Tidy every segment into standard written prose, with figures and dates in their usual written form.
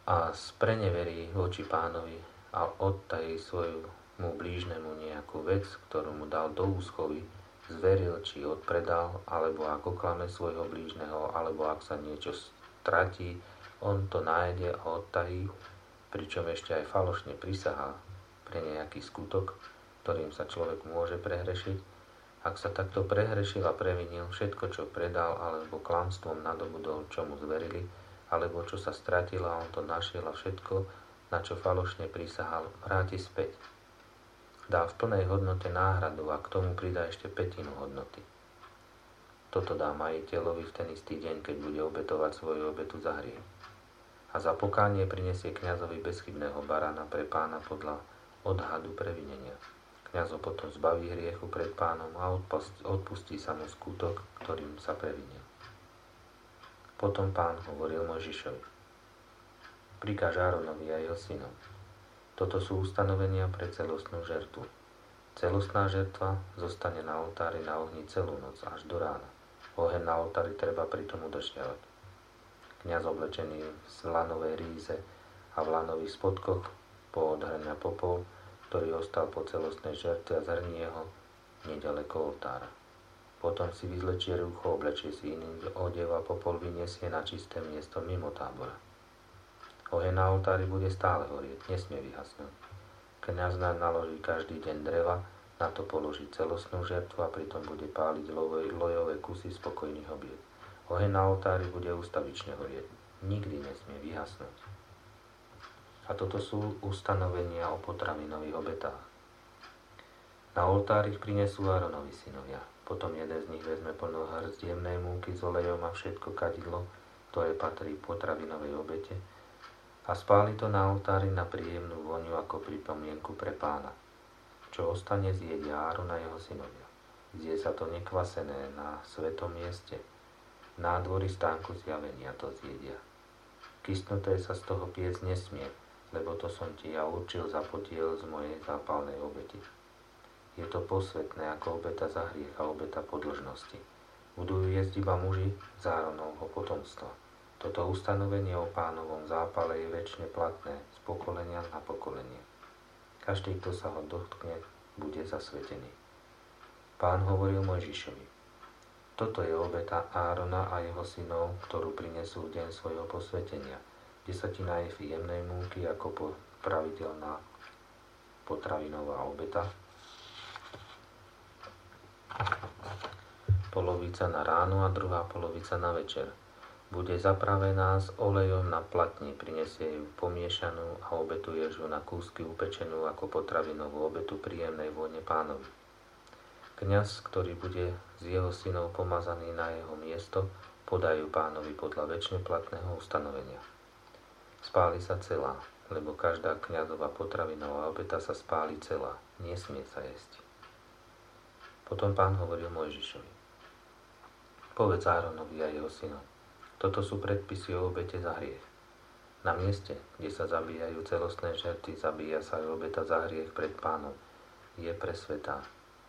a spreneverí voči Pánovi a odtají svojmu blížnemu nejakú vec, ktorú mu dal do úschovy, zveril, či odpredal, alebo ak oklame svojho blížneho, alebo ak sa niečo stratí, on to nájde a odtají, pričom ešte aj falošne prisahá pre nejaký skutok, ktorým sa človek môže prehrešiť. Ak sa takto prehrešil a previnil, všetko, čo predal, alebo klamstvom nadobudol, čo mu zverili, alebo čo sa stratilo a on to našiel a všetko, na čo falošne prisahal, vráti späť. Dá v plnej hodnote náhradu a k tomu pridá ešte pätinu hodnoty. Toto dá majiteľovi v ten istý deň, keď bude obetovať svoju obetu za hriech. A za pokánie prinesie kňazovi bezchybného barána pre Pána podľa odhadu previnenia. Kňaz ho potom zbaví hriechu pred Pánom a odpustí sa mu skutok, ktorým sa previnil. Potom Pán hovoril Mojžišovi: Prikáž Áronovi a jeho synom. Toto sú ustanovenia pre celostnú žertvu. Celostná žertva zostane na oltári na ohni celú noc až do rána. Oheň na oltári treba pritom udržiavať. Kňaz oblečený v lanovej ríze a v lanových spodkoch poodhrňa popol, ktorý ostal po celostnej žertve a zhrnie ho nedaleko oltára. Potom si vyzlečie rúcho, oblečie si iný odev a popol vyniesie na čisté miesto mimo tábora. Oheň na oltári bude stále horieť, nesmie vyhasnúť. Kňaz naloží každý deň dreva, na to položí celostnú žertvu a pritom bude páliť lojové kusy spokojných obiet. Oheň na oltári bude ustavične horieť, nikdy nesmie vyhasnúť. A toto sú ustanovenia o potravinových obetách. Na oltári prinesú Áronovi synovia. Potom jeden z nich vezme plnú hrst jemnej múky s olejom a všetko kadidlo, ktoré patrí potravinovej obete, a spáli to na oltári na príjemnú vôňu ako pripomienku pre Pána. Čo ostane, zjedia Áron a jeho synovia. Zje sa to nekvasené na svetom mieste. V nádvorí stánku zjavenia to zjedia. Kysnuté sa z toho piec nesmie, lebo to som ti ja určil za podiel z mojej zápalnej obeti. Je to posvätné ako obeta za hriech a obeta podĺžnosti. Budú jesť iba muži z Áronovho potomstva. Toto ustanovenie o Pánovom zápale je večne platné z pokolenia na pokolenie. Každý, kto sa ho dotkne, bude zasvetený. Pán hovoril Mojžišovi: Toto je obeta Árona a jeho synov, ktorú prinesú v deň svojho posvetenia. 10 jefy jemnej múky ako pravidelná potravinová obeta, polovica na ráno a druhá polovica na večer. Bude zapravená s olejom na platni, prinesie ju pomiešanú a obetuješ ju na kúsky upečenú ako potravinovú obetu príjemnej vône Pánovi. Kňaz, ktorý bude z jeho synov pomazaný na jeho miesto, podajú Pánovi podľa večne platného ustanovenia. Spáli sa celá, lebo každá kňazová potravinová obeta sa spáli celá, nesmie sa jesť. Potom Pán hovoril Mojžišovi: Povedz Áronovi a jeho synom: Toto sú predpisy o obete za hriech. Na mieste, kde sa zabíjajú celostné žertvy, zabíja sa aj obeta za hriech pred Pánom. Je presvätá.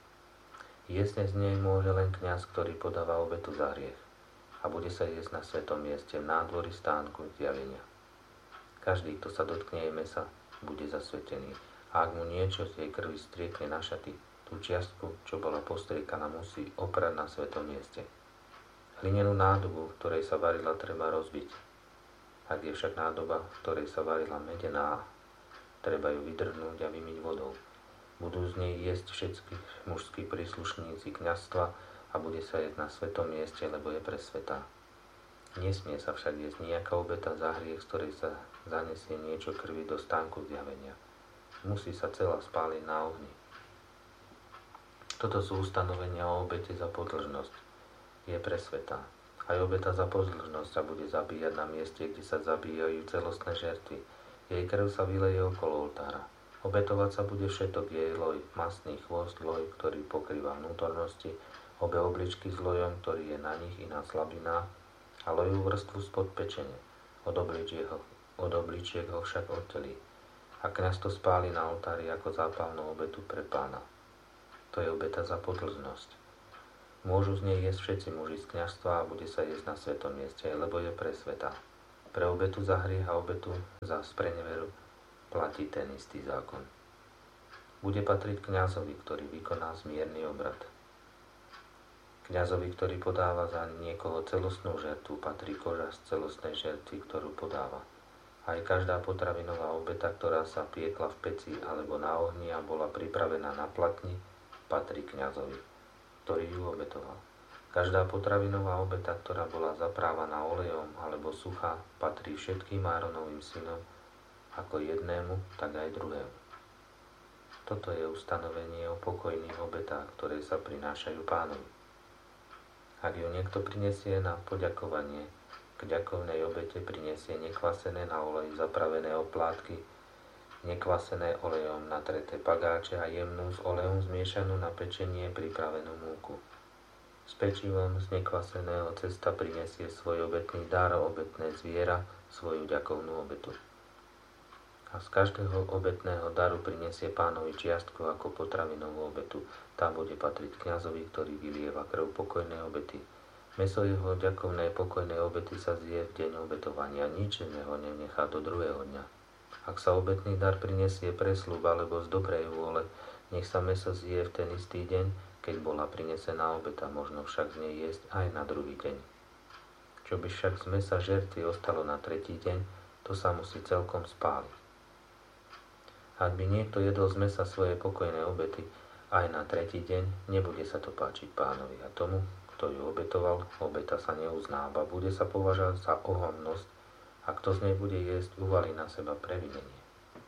Jesť z nej môže len kňaz, ktorý podáva obetu za hriech, a bude sa jesť na svetom mieste v nádvorí stánku zjavenia. Každý, kto sa dotkne jej mäsa, bude zasvetený, a ak mu niečo z jej krvi striekne na šaty, tú čiastku, čo bola postriekaná, musí oprať na svetom mieste. Hlinenú nádobu, v ktorej sa varila, treba rozbiť. Ak je však nádoba, v ktorej sa varila medená, treba ju vydrhnúť a vymyť vodou. Budú z nej jesť všetky mužskí príslušníci kňazstva a bude sa jesť na svetom mieste, lebo je presvätá. Nesmie sa však jesť nejaká obeta za hriech, z ktorej sa zanesie niečo krvi do stánku zjavenia. Musí sa celá spáliť na ohni. Toto sú ustanovenia o obete za podĺžnosť. Je presvätá. Aj obeta za podĺžnosť sa bude zabíjať na mieste, kde sa zabíjajú celostné žertvy. Jej krv sa vyleje okolo oltára. Obetovať sa bude všetok jej loj, mastný chvost, loj, ktorý pokrýva vnútornosti, obe obličky s lojom, ktorý je na nich, iná slabina, a lojovú vrstvu spod pečene. Od obličiek ho však oddelí. A kňaz to spáli na oltári ako zápalnú obetu pre Pána. To je obeta za podĺžnosť. Môžu z nej jesť všetci muži z kňazstva a bude sa jesť na svetom mieste, lebo je presvätá. Pre obetu za hriech a obetu za spreneveru platí ten istý zákon. Bude patriť kňazovi, ktorý vykoná zmierny obrad. Kňazovi, ktorý podáva za niekoho celostnú žertvu, patrí koža z celostnej žertvy, ktorú podáva. Aj každá potravinová obeta, ktorá sa piekla v peci alebo na ohni a bola pripravená na platni, patrí kňazovi, ktorý ju obetoval. Každá potravinová obeta, ktorá bola zaprávaná olejom alebo suchá, patrí všetkým Áronovým synom, ako jednému, tak aj druhému. Toto je ustanovenie o pokojných obetách, ktoré sa prinášajú Pánovi. Ak ju niekto prinesie na poďakovanie, k ďakovnej obete prinesie nekvasené na olej zapravené oplátky, nekvasené olejom natreté pagáče a jemnú s olejom zmiešanú na pečenie pripravenú múku. S pečivom z nekvaseného cesta prinesie svoj obetný dar, obetné zviera, svoju ďakovnú obetu. A z každého obetného daru prinesie Pánovi čiastku ako potravinovú obetu. Tá bude patriť kňazovi, ktorý vylieva krv pokojnej obety. Mäso jeho ďakovnej pokojnej obety sa zje v deň obetovania, nič z neho nenechá do druhého dňa. Ak sa obetný dar prinesie pre sľub alebo z dobrej vôle, nech sa mäso zje v ten istý deň, keď bola prinesená obeta, možno však z nej jesť aj na druhý deň. Čo by však z mäsa žertvy ostalo na tretí deň, to sa musí celkom spáliť. Ak by niekto jedol z mäsa svojej pokojnej obety aj na tretí deň, nebude sa to páčiť Pánovi a tomu, kto ju obetoval, obeta sa neuznáva, bude sa považovať za ohavnosť a kto z nej bude jesť, uvalí na seba previnenie.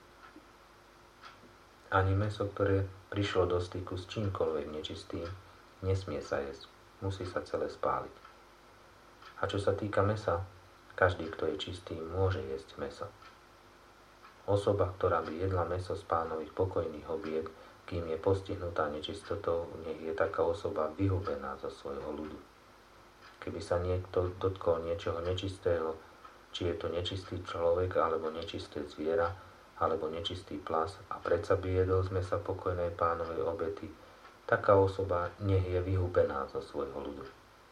Ani mäso, ktoré prišlo do styku s čímkoľvek nečistým, nesmie sa jesť, musí sa celé spáliť. A čo sa týka mäsa, každý, kto je čistý, môže jesť mäso. Osoba, ktorá by jedla mäso z Pánových pokojných obied, kým je postihnutá nečistotou, nech je taká osoba vyhubená zo svojho ľudu. Keby sa niekto dotkol niečoho nečistého, či je to nečistý človek, alebo nečisté zviera, alebo nečistý plas, a predsa by jedol z mäsa pokojnej Pánovej obety, taká osoba nech je vyhubená zo svojho ľudu.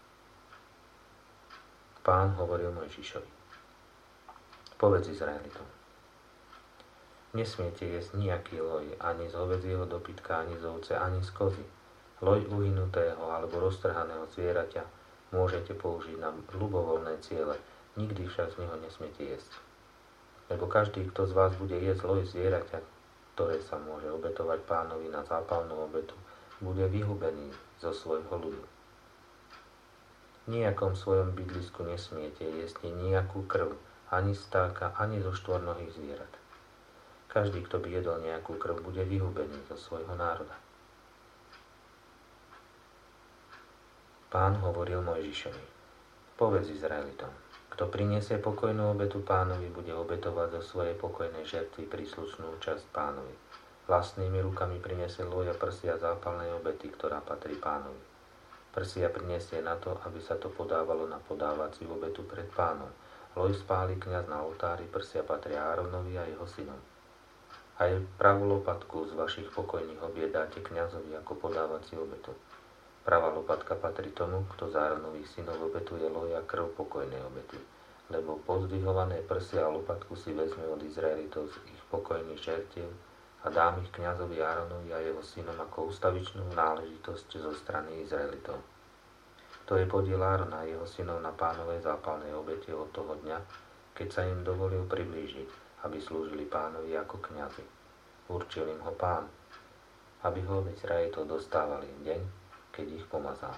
Pán hovoril Mojžišovi: Povedz Izraelitom: Nesmiete jesť nejaký loj, ani z hovädzieho dobytka, ani z ovce, ani z kozy. Loj uhynutého alebo roztrhaného zvieraťa môžete použiť na ľubovoľné ciele, nikdy však z neho nesmiete jesť. Lebo každý, kto z vás bude jesť loj zvieraťa, ktoré sa môže obetovať Pánovi na zápalnú obetu, bude vyhubený zo svojho ľudu. V nejakom svojom bydlisku nesmiete jesť nejakú krv, ani stáka, ani zo štvornohých zvierat. Každý, kto by jedol nejakú krv, bude vyhubený zo svojho národa. Pán hovoril Mojžišovi: Povedz Izraelitom: Kto prinesie pokojnú obetu Pánovi, bude obetovať zo svojej pokojnej žertvy príslušnú časť Pánovi. Vlastnými rukami prinesie loj a prsia zápalnej obety, ktorá patrí Pánovi. Prsia prinesie na to, aby sa to podávalo na podávaciu obetu pred Pánom. Loj spáli kňaz na oltári, prsia patria Áronovi a jeho synom. Aj pravú lopatku z vašich pokojných obied dáte kňazovi ako podávaciu obetu. Pravá lopatka patrí tomu, kto z Áronových synov obetuje loj a krv pokojnej obety, lebo pozdvihované prsia a lopatku si vezme od Izraelitov z ich pokojných žertiev a dám ich kňazovi Áronovi a jeho synom ako ustavičnú náležitosť zo strany Izraelitov. To je podiel Árona a jeho synov na Pánovej zápalnej obete od toho dňa, keď sa im dovolil priblížiť, aby slúžili Pánovi ako kňazi. Určil im ho Pán, aby ho od Izraelitov dostávali v deň, keď ich pomazal.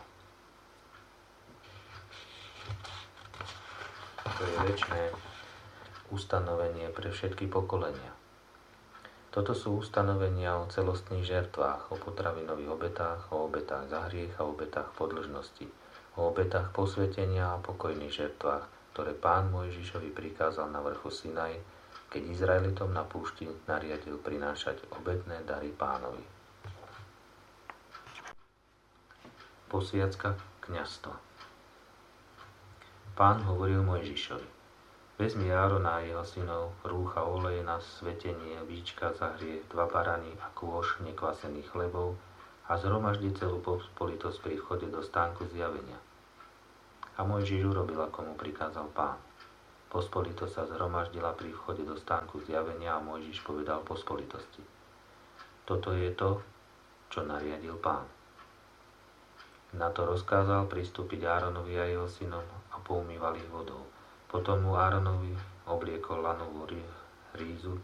To je večné ustanovenie pre všetky pokolenia. Toto sú ustanovenia o celostných žertvách, o potravinových obetách, o obetách za hriech a o obetách podĺžnosti, o obetách posvetenia a pokojných žertvách, ktoré Pán Mojžišovi prikázal na vrchu Sinaj, keď Izraelitom na púšti nariadil prinášať obetné dary Pánovi. Posviacka kňazstva. Pán hovoril Mojžišovi: Vezmi Árona a jeho synov, rúcha oleje na svetenie, víčka za hriech, 2 barany a kôš nekvasených chlebov a zhromaždi celú pospolitosť pri vchode do stánku zjavenia. A Mojžiš urobil, ako mu prikázal Pán. Pospolitosť sa zhromaždila pri vchode do stánku zjavenia a Mojžiš povedal pospolitosti: Toto je to, čo nariadil Pán. Na to rozkázal pristúpiť Áronovi a jeho synom a poumýval ich vodou. Potom mu Áronovi obliekol lanovú rízu,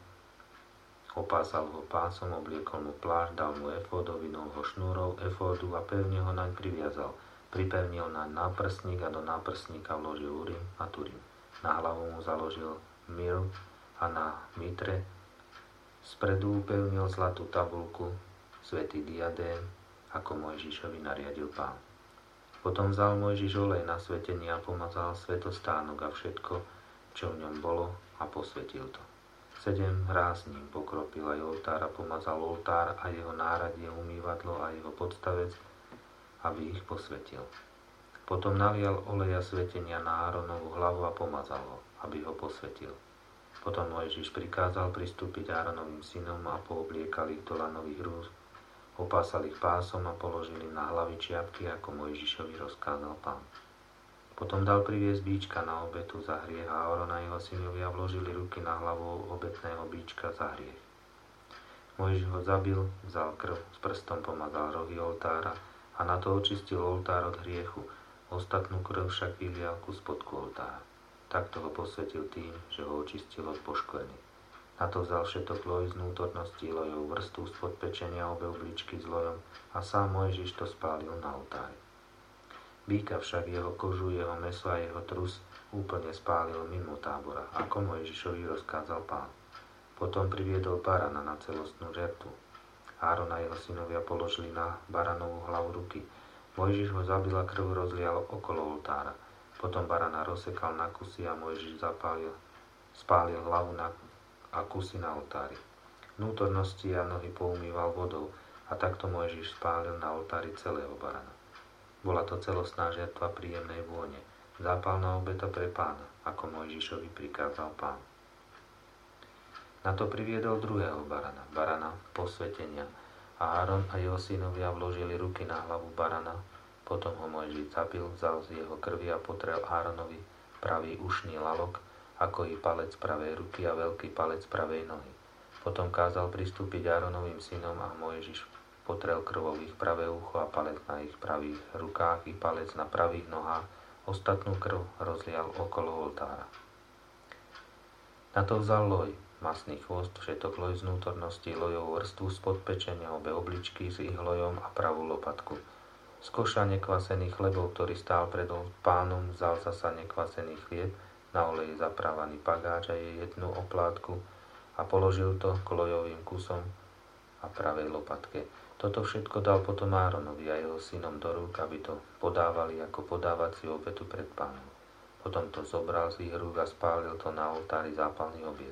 opásal ho pásom, obliekol mu plášť, dal mu efód, ovinul ho šnúrou efódu a pevne ho naň priviazal. Pripevnil naň náprstník a do náprstníka vložil Urim a Turim. Na hlavu mu založil miru a na mitre spredu upevnil zlatú tabuľku, svätý diadém, ako Mojžišovi nariadil Pán. Potom vzal Mojžiš olej na svetenie a pomazal svätostánok a všetko, čo v ňom bolo, a posvetil to. 7 ráz ním pokropil aj oltár a pomazal oltár a jeho náradie, umývadlo a jeho podstavec, aby ich posvetil. Potom nalial oleja svetenia na Áronovú hlavu a pomazal ho, aby ho posvetil. Potom Mojžiš prikázal pristúpiť Áronovým synom a poobliekal ich do lanových rúz, opásal ich pásom a položili na hlavy čiapky, ako Mojžišovi rozkázal Pán. Potom dal priviesť bíčka na obetu za hriech a Áron a jeho synovia vložili ruky na hlavu obetného bíčka za hriech. Mojžiš ho zabil, vzal krv, s prstom pomazal rohy oltára a na to očistil oltár od hriechu. Ostatnú krv však vylial ku spodku oltára. Takto ho posvetil tým, že ho očistil od poškvrny. Na to vzal všetok loj z vnútornosti, lojov vrstvu spod pečenia, obe obličky s lojom a sám Mojžiš to spálil na oltári. Býka však, jeho kožu, jeho mäso a jeho trus úplne spálil mimo tábora, ako Mojžišovi rozkázal Pán. Potom priviedol barana na celostnú žertvu. Áron a jeho synovia položili na baranovú hlavu ruky. Mojžiš ho zabil a krv rozlial okolo oltára. Potom barana rozsekal na kusy a Mojžiš spálil hlavu a kusy na oltári. Vnútornosti a nohy poumýval vodou a takto Mojžiš spálil na oltári celého barana. Bola to celostná žertva príjemnej vône, zápalná obeta pre Pána, ako Mojžišovi prikázal Pán. Na to priviedol druhého barana posvetenia, a Áron a jeho synovia vložili ruky na hlavu barana. Potom ho Mojžiš zabil, vzal z jeho krvi a potrel Áronovi pravý ušný lalok, ako i palec pravej ruky a veľký palec pravej nohy. Potom kázal pristúpiť Áronovým synom a Mojžiš potrel krvou ich pravé ucho a palec na ich pravých rukách i palec na pravých nohách. Ostatnú krv rozlial okolo oltára. Na to vzal loj, masný chvost, všetok loj z vnútornosti, lojovú vrstvu spod pečenia, obe obličky s ich lojom a pravú lopatku. Z koša nekvasený chlebov, ktorý stál pred Pánom, vzal zasa nekvasený chlieb, na oleji zaprávaný pagáč a jej jednu oplátku a položil to k lojovým kusom a pravej lopatke. Toto všetko dal potom Áronovi a jeho synom do rúk, aby to podávali ako podávaciu obetu pred Pánom. Potom to zobral z ich rúk a spálil to na oltári zápalný obiet.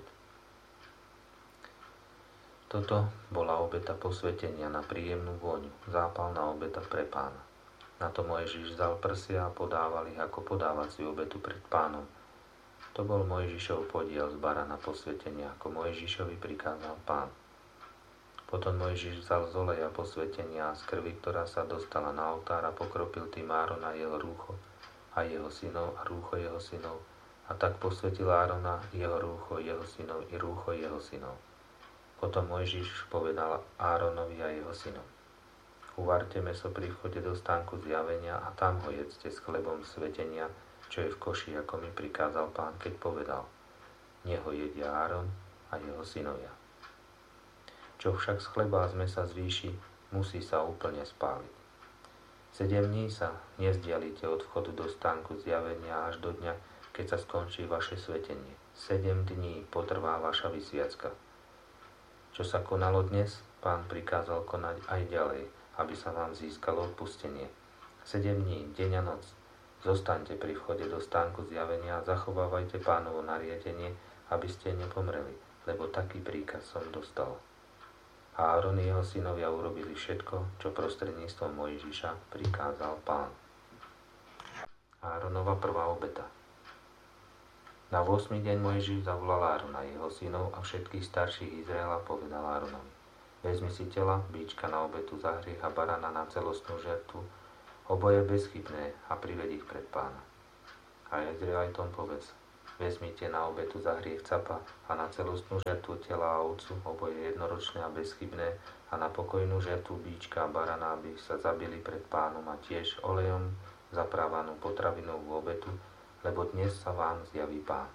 Toto bola obeta posvetenia na príjemnú vôňu, zápalná obeta pre Pána. Na to Mojžiš vzal prsia a podával ich ako podávaciu obetu pred Pánom. To bol Mojžišov podiel z barana posvetenia, ako Mojžišovi prikázal Pán. Potom Mojžiš vzal z oleja posvetenia a z krvi, ktorá sa dostala na oltár, a pokropil tým Árona jeho rúcho a jeho synov a rúcho jeho synov. A tak posvetil Árona jeho rúcho, jeho synov i rúcho jeho synov. Potom Mojžiš povedal Áronovi a jeho synom: Uvarte mäso pri vchode do stánku zjavenia a tam ho jedzte s chlebom svetenia, čo je v koši, ako mi prikázal Pán, keď povedal: Nech ho jedia Áron a jeho synovia. Čo však z chleba a z mäsa zvýši, musí sa úplne spáliť. 7 dní sa nezdialite od vchodu do stánku zjavenia až do dňa, keď sa skončí vaše svetenie. 7 dní potrvá vaša vysviacka. Čo sa konalo dnes, Pán prikázal konať aj ďalej, aby sa vám získalo odpustenie. 7 dní, deň a noc. Zostaňte pri vchode do stánku zjavenia a zachovávajte Pánovo nariadenie, aby ste nepomreli, lebo taký príkaz som dostal. A Áron i jeho synovia urobili všetko, čo prostredníctvom Mojžiša prikázal Pán. Áronova prvá obeta. Na 8. deň Mojžiš zavolal Árona, jeho synov a všetkých starších Izraela, povedal Áronovi: Vezmi si tela, bíčka na obetu za hriech a barana na celostnú žertvu, oboje bezchybné, a prived ich pred Pána. A Izraelitom povedz: Vezmite na obetu za hriech capa a na celostnú žertvu tela a ovcu, oboje jednoročné a bezchybné, a na pokojnú žertvu bíčka a barana, aby sa zabili pred Pánom, a tiež olejom zaprávanú potravinovú obetu, lebo dnes sa vám zjaví Pán.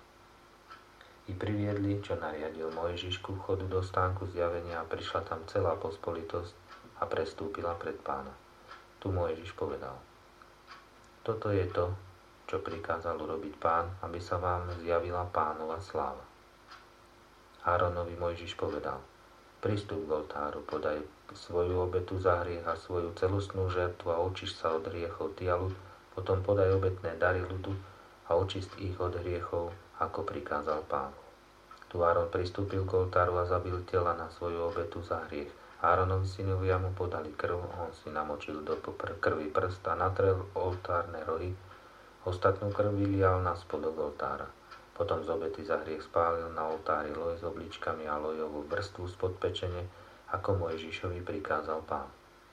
I priviedli, čo nariadil Mojžiš, ku vchodu do stánku zjavenia, a prišla tam celá pospolitosť a prestúpila pred Pána. Tu Mojžiš povedal: Toto je to, čo prikázal urobiť Pán, aby sa vám zjavila Pánova sláva. Áronovi Mojžiš povedal: Pristup k oltáru, podaj svoju obetu za hriech a svoju celostnú žertvu a očiš sa od hriechov ty a ľud, potom podaj obetné dary ľudu a očist ich od hriechov, ako prikázal Pán. Tu Áron pristúpil k oltáru a zabil tela na svoju obetu za hriech. Áronovi synovia mu podali krv, on si namočil do krvi prst a natrel oltárne rohy, ostatnú krv vylial na spodok oltára. Potom z obety za hriech spálil na oltári loj s obličkami a lojovú vrstvu spod pečene, ako Mojžišovi prikázal Pán.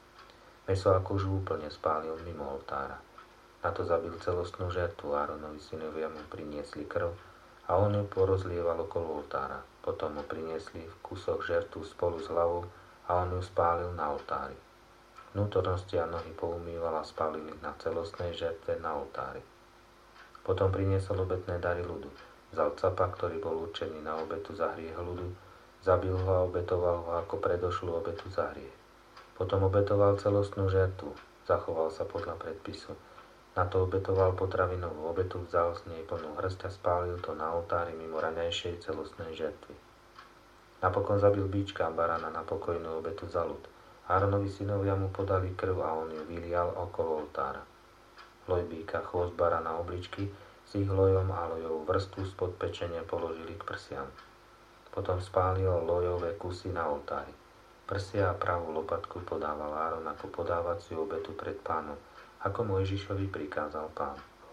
Mäso a kožu úplne spálil mimo oltára. Na to zabil celostnú žertvu, Áronovi synovia mu priniesli krv a on ju porozlieval okolo oltára. Potom mu priniesli v kusoch žertu spolu s hlavou a on ju spálil na oltári. Vnútornosti a nohy poumýval a spálil ich na celostnej žertve na oltári. Potom priniesol obetné dary ľudu. Vzal capa, ktorý bol určený na obetu za hriech ľudu, zabil ho a obetoval ho ako predošlú obetu za hriech. Potom obetoval celostnú žertvu, zachoval sa podľa predpisu. Na to obetoval potravinovú obetu, vzal z nej plnú hrst a spálil to na oltári mimo raňajšej celostnej žertvy. Napokon zabil bíčka a barana na pokojnú obetu za ľud. Áronovi synovia mu podali krv a on ju vylial okolo oltára. Loj bíka, chvost barana, obličky s ich lojom a lojovú vrstvu spod pečenia položili k prsiam. Potom spálil lojové kusy na oltári. Prsia a pravú lopatku podával Áron ako podávaciu obetu pred Pánom, ako Mojžišovi prikázal Pán.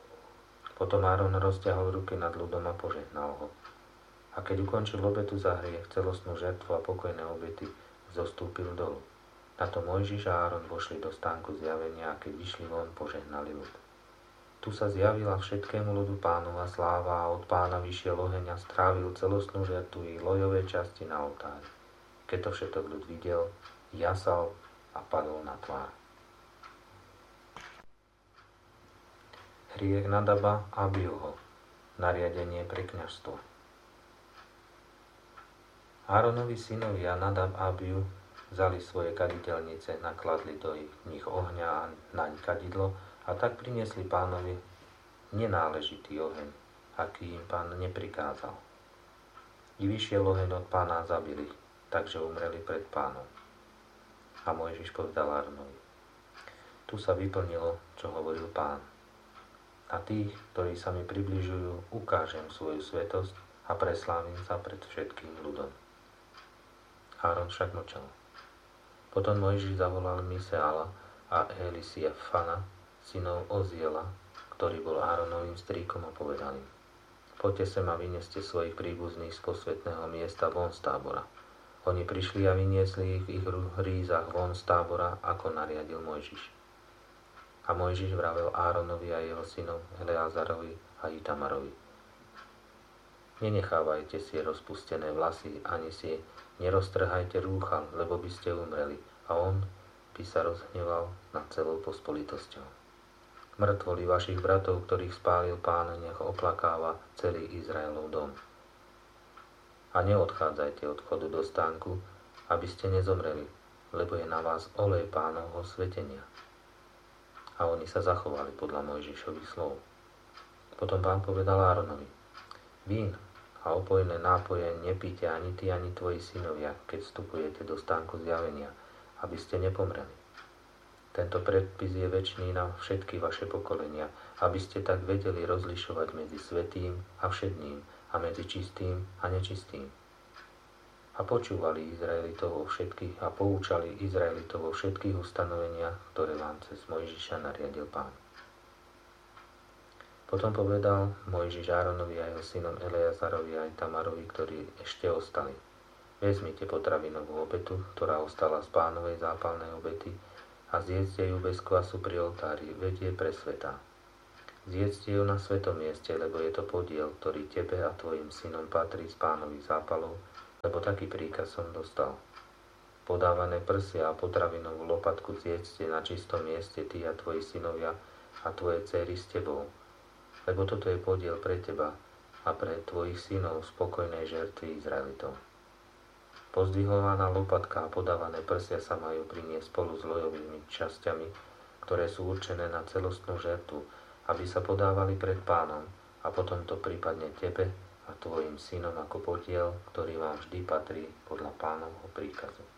Potom Áron rozťahol ruky nad ľudom a požehnal ho. A keď ukončil obetu za hriech, celostnú žertvu a pokojné obety, zostúpil dolu. Na to Mojžiš a Áron vošli do stánku zjavenia a keď vyšli von, požehnali ľud. Tu sa zjavila všetkému ľudu Pánova sláva a od Pána vyšiel oheň a strávil celostnú žertvu i lojové časti na oltári. Keď to všetok ľud videl, jasal a padol na tvár. Hriech Nadaba a Abiúho. Nariadenie pre kňazstvo. Áronovi synovia Nadab a Abiú vzali svoje kaditeľnice, nakladli do nich ohňa a naň kadidlo a tak priniesli Pánovi nenáležitý oheň, aký im Pán neprikázal. I vyšiel oheň od Pána a zabili, takže umreli pred Pánom. A Mojžiš povedal Áronovi: Tu sa vyplnilo, čo hovoril Pán. A tých, ktorí sa mi približujú, ukážem svoju svätosť a preslávim sa pred všetkým ľudom. Áron však mlčal. Potom Mojžiš zavolal Miseala a Elisiafana, synov Oziela, ktorý bol Áronovým strýkom, a povedal im: Poďte sem a vynieste svojich príbuzných z posvätného miesta von z tábora. Oni prišli a vyniesli ich v ich hrízach von z tábora, ako nariadil Mojžiš. A Mojžiš vravel Áronovi a jeho synom Eleazarovi a Itamarovi: Nenechávajte si rozpustené vlasy, ani si neroztrhajte rúcha, lebo by ste umreli, a on by sa rozhneval nad celou pospolitosťou. Mŕtvoli vašich bratov, ktorých spálil Pán, nech oplakáva celý Izraelov dom. A neodchádzajte od vchodu do stánku, aby ste nezomreli, lebo je na vás olej Pánovho svetenia. A oni sa zachovali podľa Mojžišových slov. Potom Pán povedal Áronovi: Vín a opojné nápoje nepíte ani ty, ani tvoji synovia, keď vstupujete do stánku zjavenia, aby ste nepomreli. Tento predpis je večný na všetky vaše pokolenia, aby ste tak vedeli rozlišovať medzi svätým a všedným a medzi čistým a nečistým. A počúvali Izraelitov všetkých a poučali Izraelitov vo všetkých ustanoveniach, ktoré vám cez Mojžiša nariadil Pán. Potom povedal Mojžiš Áronovi a jeho synom Eleazarovi a Itamarovi, ktorí ešte ostali: Vezmite potravinovú obetu, ktorá ostala z Pánovej zápalnej obety, a zjedzte ju bez kvasu pri oltári, veď je presvätá. Zjedzte ju na svetom mieste, lebo je to podiel, ktorý tebe a tvojim synom patrí z Pánových zápalov, lebo taký príkaz som dostal. Podávané prsia a potravinovú lopatku zjedzte na čistom mieste ty a tvoji synovia a tvoje dcery s tebou, lebo toto je podiel pre teba a pre tvojich synov spokojnej žertvy Izraelitov. Pozdvihovaná lopatka a podávané prsia sa majú priniesť spolu s lojovými časťami, ktoré sú určené na celostnú žertvu, aby sa podávali pred Pánom a potom to prípadne tebe a tvojim synom ako podiel, ktorý vám vždy patrí podľa Pánovho príkazu.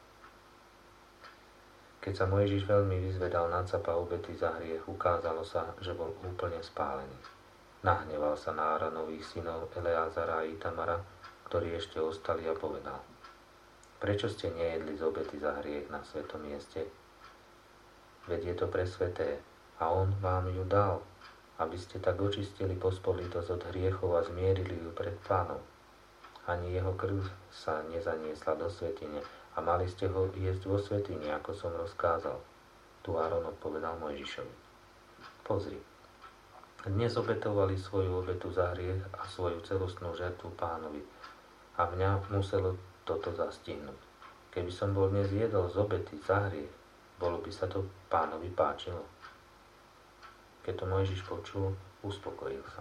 Keď sa Mojžiš veľmi vyzvedal na capa obety za hriech, ukázalo sa, že bol úplne spálený. Nahneval sa na Áronových synov Eleazara a Itamara, ktorí ešte ostali a povedal: Prečo ste nejedli z obety za hriech na svetom mieste? Veď je to pre sveté a on vám ju dal, aby ste tak očistili pospolitosť od hriechov a zmierili ju pred Pánom. Ani jeho krv sa nezaniesla do svätyne a mali ste ho jesť vo svätyni, ako som rozkázal. Tu Áron odpovedal Mojžišovi: Pozri, dnes obetovali svoju obetu za hriech a svoju celostnú žertvu Pánovi a mňa muselo toto zastihnúť. Keby som bol dnes jedol z obety za hriech, bolo by sa to Pánovi páčilo. Keď to Mojžiš počul, uspokojil sa.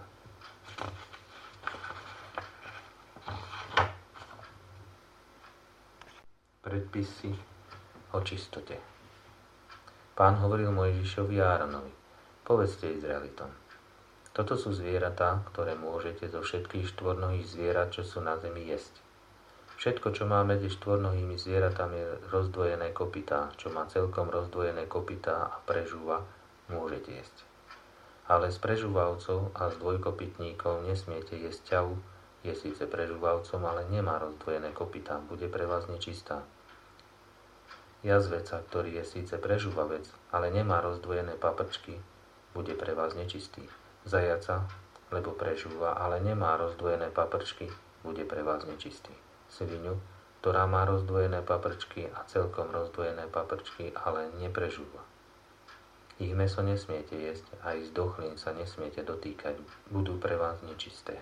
Predpisy o čistote. Pán hovoril Mojžišovi a Áronovi: Povedzte Izraelitom: Toto sú zvieratá, ktoré môžete zo všetkých štvornohých zvierat, čo sú na zemi, jesť. Všetko, čo má medzi štvornohými zvieratami rozdvojené kopytá, čo má celkom rozdvojené kopytá a prežúva, môžete jesť. Ale z prežúvavcov a z dvojkopytníkov nesmiete jesť ťavu, je síce prežúvavcom, ale nemá rozdvojené kopytá, bude pre vás nečistá. Jazveca, ktorý je síce prežúvavec, ale nemá rozdvojené paprčky, bude pre vás nečistý. Zajaca, lebo prežúva, ale nemá rozdvojené paprčky, bude pre vás nečistý. Svinu, ktorá má rozdvojené paprčky a celkom rozdvojené paprčky, ale neprežúva. Ich mäso nesmiete jesť a ich zdochlín sa nesmiete dotýkať, budú pre vás nečisté.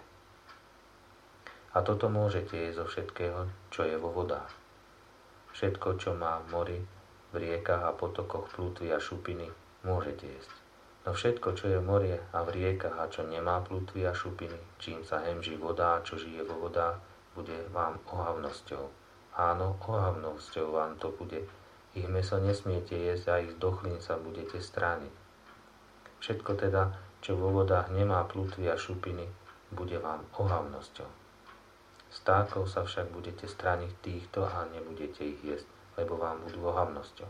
A toto môžete jesť zo všetkého, čo je vo vodách. Všetko, čo má v mori, v riekach a potokoch plútvy a šupiny, môžete jesť. No všetko, čo je v mori a v riekach a čo nemá plútvy a šupiny, čím sa hemží voda a čo žije vo vodách, bude vám ohavnosťou. Áno, ohavnosťou vám to bude. Ich mäso nesmiete jesť a ich zdochlín sa budete strániť. Všetko teda, čo vo vodách nemá plútvy a šupiny, bude vám ohavnosťou. Stákov sa však budete strániť týchto a nebudete ich jesť, lebo vám budú ohavnosťou.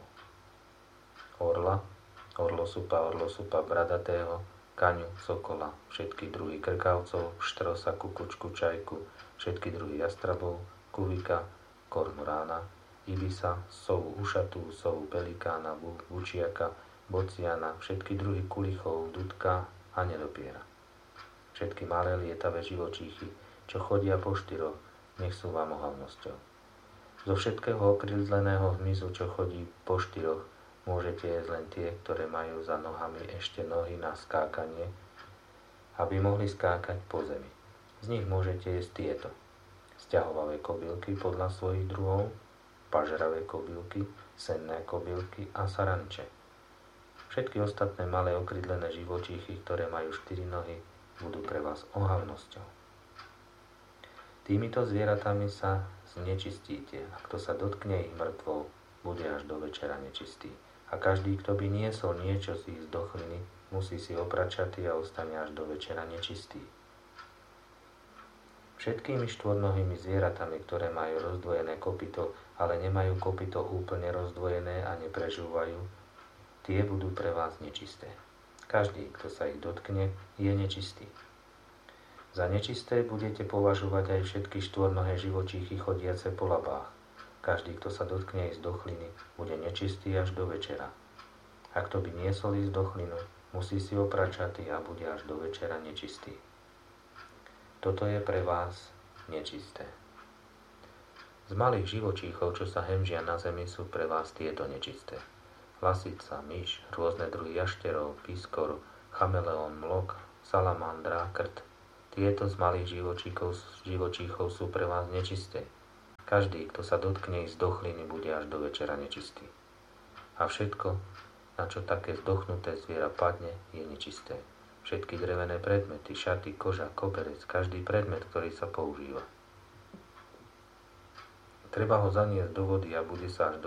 Orla, orlosupa bradatého, kaňu, sokola, všetky druhy krkavcov, štrosa, kukučku, čajku, všetky druhy jastrabov, kuvika, kormorána, ibisa, sovu ušatú, sovu pelikána, bučiaka, bociana, všetky druhy kulichov, dudka a nedopiera. Všetky malé lietavé živočíchy, čo chodia po štyroch, nech sú vám ohavnosťou. Zo všetkého okrydleného hmyzu, čo chodí po štyroch, môžete jesť len tie, ktoré majú za nohami ešte nohy na skákanie, aby mohli skákať po zemi. Z nich môžete jesť tieto: sťahovavé kobylky podľa svojich druhov, pažeravé kobylky, senné kobylky a saranče. Všetky ostatné malé okrydlené živočíchy, ktoré majú 4 nohy, budú pre vás ohavnosťou. Týmito zvieratami sa znečistíte, a kto sa dotkne ich mŕtvou, bude až do večera nečistý. A každý, kto by niesol niečo z ich zdochliny, musí si oprať šaty a ostane až do večera nečistý. Všetkými štvornohými zvieratami, ktoré majú rozdvojené kopyto, ale nemajú kopyto úplne rozdvojené a neprežúvajú, tie budú pre vás nečisté. Každý, kto sa ich dotkne, je nečistý. Za nečisté budete považovať aj všetky štvornohé živočíchy chodiace po labách. Každý, kto sa dotkne ich zdochliny, bude nečistý až do večera. A kto by niesol ich zdochlinu, musí si oprať šaty a bude až do večera nečistý. Toto je pre vás nečisté. Z malých živočíchov, čo sa hemžia na zemi, sú pre vás tieto nečisté: lasica, myš, rôzne druhy jašterov, piskor, chameleón, mlok, salamandra, krt. Tieto z malých živočíchov sú pre vás nečisté. Každý, kto sa dotkne ich zdochliny, bude až do večera nečistý. A všetko, na čo také zdochnuté zviera padne, je nečisté. Všetky drevené predmety, šaty, koža, koberec, každý predmet, ktorý sa používa. Treba ho zaniesť do vody a bude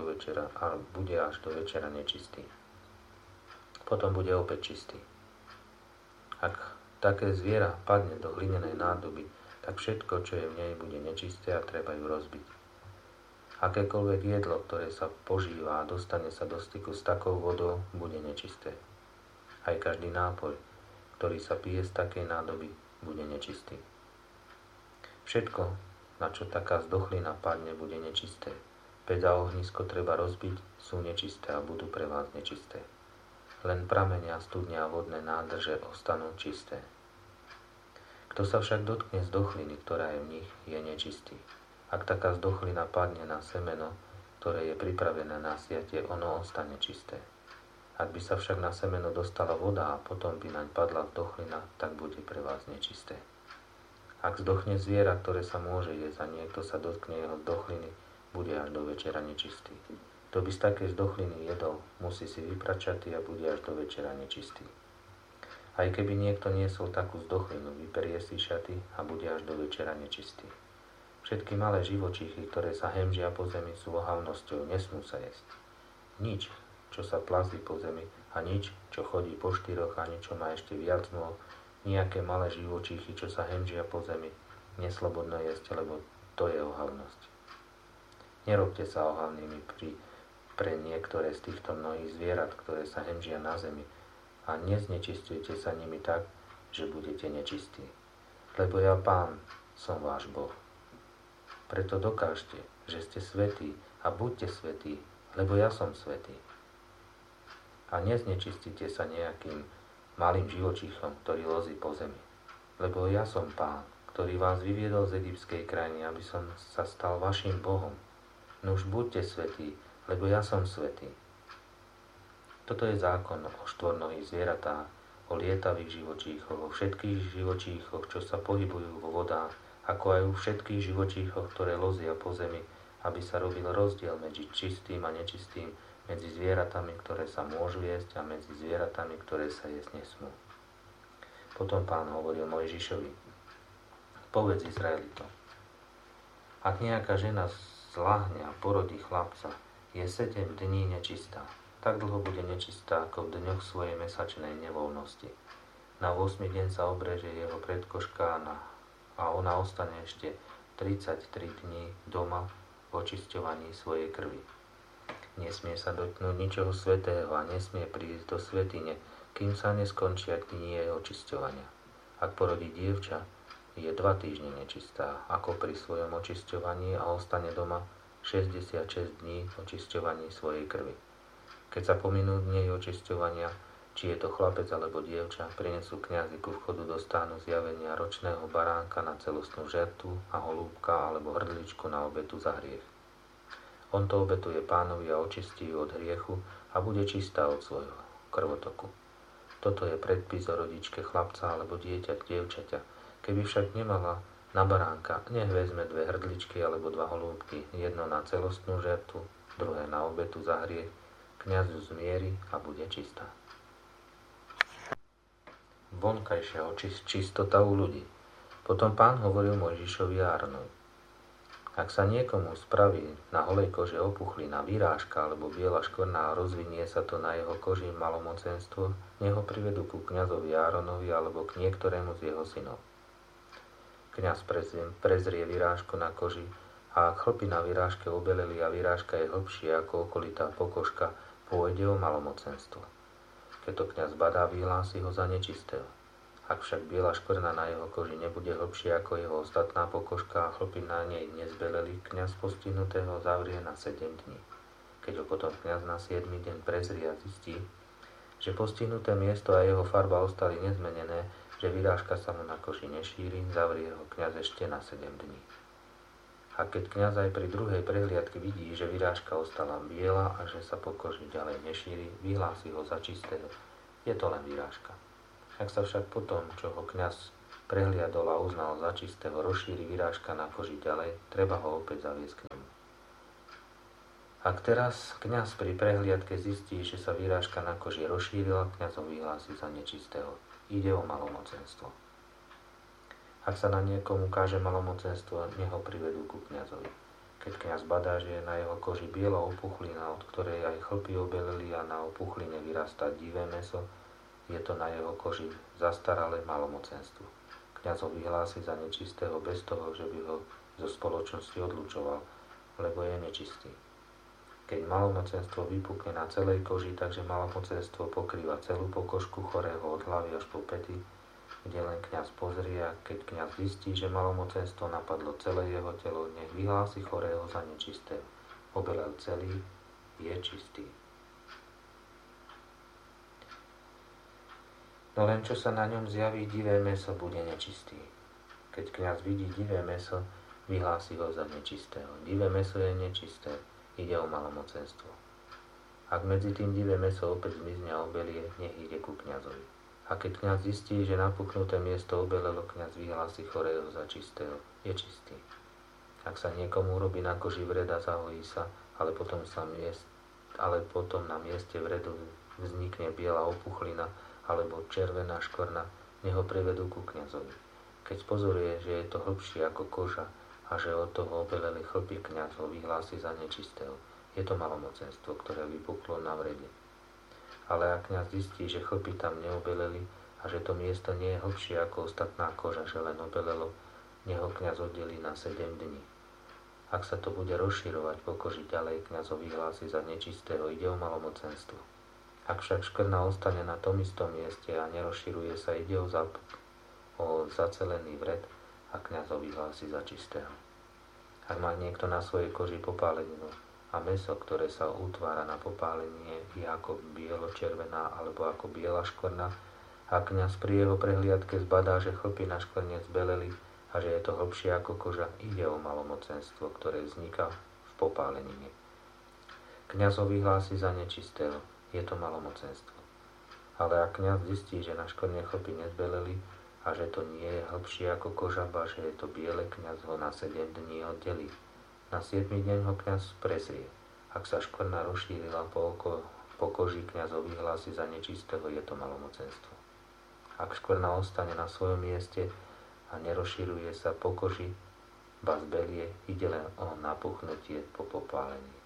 až do večera nečistý. Potom bude opäť čistý. Ak také zviera padne do hlinenej nádoby, tak všetko, čo je v nej, bude nečisté a treba ju rozbiť. Akékoľvek jedlo, ktoré sa požíva a dostane sa do styku s takou vodou, bude nečisté. Aj každý nápoj, ktorý sa pije z takej nádoby, bude nečistý. Všetko, na čo taká zdochlina padne, bude nečisté. Peď a ohnisko treba rozbiť, sú nečisté a budú pre vás nečisté. Len pramenia, studne a vodné nádrže ostanú čisté. Kto sa však dotkne zdochliny, ktorá je v nich, je nečistý. Ak taká zdochlina padne na semeno, ktoré je pripravené na siatie, ono ostane čisté. Ak by sa však na semeno dostala voda a potom by naň padla zdochlina, tak bude pre vás nečisté. Ak zdochne zviera, ktoré sa môže jesť a niekto sa dotkne jeho zdochliny, bude až do večera nečistý. Kto by z takej zdochliny jedol, musí si vyprať šaty a bude až do večera nečistý. Aj keby niekto niesol takú zdochlinu, vyperie si šaty a bude až do večera nečistý. Všetky malé živočíchy, ktoré sa hemžia po zemi, sú ohavnosťou, nesmú sa jesť. Nič, čo sa plazí po zemi, a nič, čo chodí po štyroch, ani čo má ešte viac nôh, nejaké malé živočíchy, čo sa hemžia po zemi, neslobodno jesť, lebo to je ohavnosť. Nerobte sa ohavnými pre niektoré z týchto mnohých zvierat, ktoré sa hemžia na zemi, a neznečistujte sa nimi tak, že budete nečistí. Lebo ja, Pán, som váš Boh. Preto dokážte, že ste svätí a buďte svätí, lebo ja som svätý. A neznečistite sa nejakým malým živočíchom, ktorý lozí po zemi. Lebo ja som Pán, ktorý vás vyviedol z egyptskej krajiny, aby som sa stal vašim Bohom. Nuž buďte svätí, lebo ja som svätý. Toto je zákon o štvornohých zvieratách, o lietavých živočíchoch, o všetkých živočíchoch, čo sa pohybujú vo vodách, ako aj o všetkých živočíchoch, ktoré lozia po zemi, aby sa robil rozdiel medzi čistým a nečistým, medzi zvieratami, ktoré sa môžu jesť, a medzi zvieratami, ktoré sa jesť nesmú. Potom Pán hovoril Mojžišovi: Povedz Izraelitom, ak nejaká žena zľahne a porodí chlapca, je 7 dní nečistá. Tak dlho bude nečistá, ako v dňoch svojej mesačnej nevoľnosti. Na 8. deň sa obreže jeho predkoška a ona ostane ešte 33 dní doma v očisťovaní svojej krvi. Nesmie sa dotknúť ničoho svätého a nesmie prísť do svätyne, kým sa neskončia dni jej očisťovania. Ak porodí dievča, je 2 týždne nečistá, ako pri svojom očisťovaní, a ostane doma 66 dní v očisťovaní svojej krvi. Keď sa pominú dni jej očisťovania, či je to chlapec alebo dievča, prinesú kňazi ku vchodu do stánu zjavenia ročného baránka na celostnú žertu a holúbka alebo hrdličku na obetu za hriech. On to obetuje Pánovi a očistí ju od hriechu a bude čistá od svojho krvotoku. Toto je predpis o rodičke chlapca alebo dievčaťa. Keby však nemala na baránka, nech vezme 2 hrdličky alebo 2 holúbky, jedno na celostnú žertu, druhé na obetu za hriech. Kňaz ju zmieri a bude čistá. Vonkajšia čistota u ľudí. Potom Pán hovoril Mojžišovi a Áronovi: Ak sa niekomu spraví na holej kože opuchlina, výrážka alebo biela škvrna a rozvinie sa to na jeho koži malomocenstvo, nech ho privedú ku kňazovi Áronovi alebo k niektorému z jeho synov. Kňaz prezrie výrážku na koži, a ak chlpy na výrážke obeleli a výrážka je hlbšie ako okolitá pokožka, pôjde o malomocenstvo. Keď to kňaz badá, vyhlási ho za nečistého. Ak však biela škvrna na jeho koži nebude hlbšia ako jeho ostatná pokožka a chlpy na nej nezbeleli, kňaz postihnutého zavrie na 7 dní. Keď ho potom kňaz na 7. deň prezrie a zistí, že postihnuté miesto a jeho farba ostali nezmenené, že vyrážka sa mu na koži nešíri, zavrie ho kňaz ešte na 7 dní. A keď kňaz aj pri druhej prehliadke vidí, že vyrážka ostala biela a že sa po koži ďalej nešíri, vyhlási ho za čistého. Je to len vyrážka. Ak sa však potom, čo ho kňaz prehliadol a uznal za čistého, rozšíri vyrážka na koži ďalej, treba ho opäť zaviesť k nemu. Ak teraz kňaz pri prehliadke zistí, že sa vyrážka na koži rozšírila, kňaz ho vyhlási za nečistého. Ide o malomocenstvo. Ak sa na niekomu káže malomocenstvo, nech ho privedú ku kňazovi. Keď kňaz badá, že je na jeho koži biela opuchlina, od ktorej aj chlpy obeleli a na opuchline vyrastá divé mäso, je to na jeho koži zastaralé malomocenstvo. Kňaz ho vyhlási za nečistého bez toho, že by ho zo spoločnosti odlučoval, lebo je nečistý. Keď malomocenstvo vypukne na celej koži, takže malomocenstvo pokrýva celú pokožku chorého od hlavy až po päty, kde len kňaz pozrie, a keď kňaz zistí, že malomocenstvo napadlo celé jeho telo, nech vyhlási chorého za nečistého. Obelel celý, je čistý. No len čo sa na ňom zjaví divé mäso, bude nečistý. Keď kňaz vidí divé mäso, vyhlási ho za nečistého. Divé mäso je nečisté, ide o malomocenstvo. Ak medzi tým divé mäso opäť zmizne a obelie, nech ide ku kňazovi. A keď kňaz zistí, že napuknuté miesto obelelo, kňaz vyhlási chorého za čistého, je čistý. Ak sa niekomu robí na koži vred a zahojí sa, ale potom na mieste vredu vznikne biela opuchlina alebo červená škvrna, nech ho privedú ku kňazovi. Keď pozoruje, že je to hlbšie ako koža a že od toho obeleli chlpy, kňaz ho vyhlási za nečistého. Je to malomocenstvo, ktoré vypuklo na vrede. Ale ak kňaz zistí, že chlpy tam neobeleli a že to miesto nie je hlbšie ako ostatná koža, že len obelelo, nech ho kňaz oddelí na 7 dní. Ak sa to bude rozširovať po koži ďalej, kňaz ho vyhlási za nečistého, ide o malomocenstvo. Ak však škvrna ostane na tom istom mieste a nerozširuje sa, ide o zacelený vred a kňaz ho vyhlási za čistého. Ak má niekto na svojej koži popáleninu a mäso, ktoré sa utvára na popálenie, je ako bielo-červená alebo ako biela škvrna, a kňaz pri jeho prehliadke zbadá, že chlpy na škvrne zbeleli a že je to hlbšie ako koža, ide o malomocenstvo, ktoré vzniká v popálenine. Kňaz ho vyhlási za nečistého. Je to malomocenstvo. Ale ak kňaz zistí, že na škvrne chlpy nezbeleli a že to nie je hlbšie ako koža, ba že je to biele, kňaz ho na 7 dní oddelí. Na 7. deň ho kňaz prezrie. Ak sa škvrna rozšírila po koži, kňaz ho vyhlási za nečistého, je to malomocenstvo. Ak škvrna ostane na svojom mieste a nerozšíruje sa po koži, ba zbelie, ide len o napuchnutie po popálení.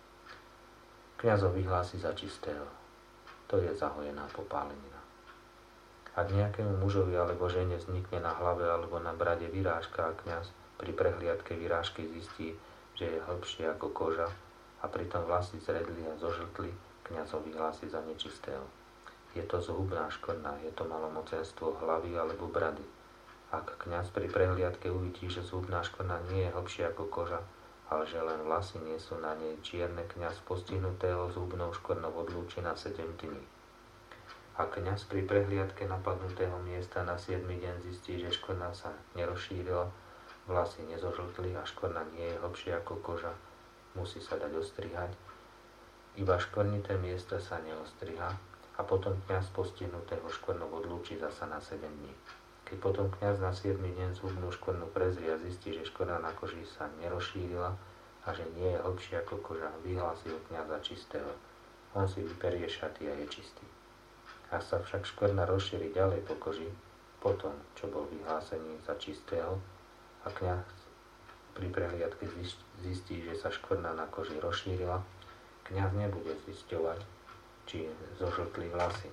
Kňaz ho vyhlási za čistého. To je zahojená popálenina. Ak nejakému mužovi alebo žene vznikne na hlave alebo na brade vyrážka a kňaz pri prehliadke vyrážky zistí, že je hlbšie ako koža a pritom vlasy zredli a zožltli, kňaz ho vyhlási za nečistého. Je to zhubná škvrna, je to malomocenstvo hlavy alebo brady. Ak kňaz pri prehliadke uvidí, že zhubná škvrna nie je hlbšia ako koža, ale že len vlasy nie sú na nej čierne, kňaz postihnutého zhubnou škvrnou odlúči na 7 dní. A kňaz pri prehliadke napadnutého miesta na 7. deň zistí, že škvrna sa nerozšírila, vlasy nezožltli a škvrna nie je hlbšia ako koža, musí sa dať ostrihať. Iba škvrnité miesta sa neostriha a potom kňaz postihnutého škvrnou odlúči zasa na 7 dní. Keď potom kňaz na 7. deň zhubnú škvrnu prezrie a zistí, že škvrna na koži sa nerozšírila a že nie je hlbšia ako koža, vyhlási ho kňaz za čistého. On si vyperie šaty a je čistý. Ak sa však škvrna rozšíri ďalej po koži, potom, čo bol vyhlásený za čistého, a kňaz pri prehliadke zistí, že sa škvrna na koži rozšírila, kňaz nebude zisťovať, či zožltli vlasy.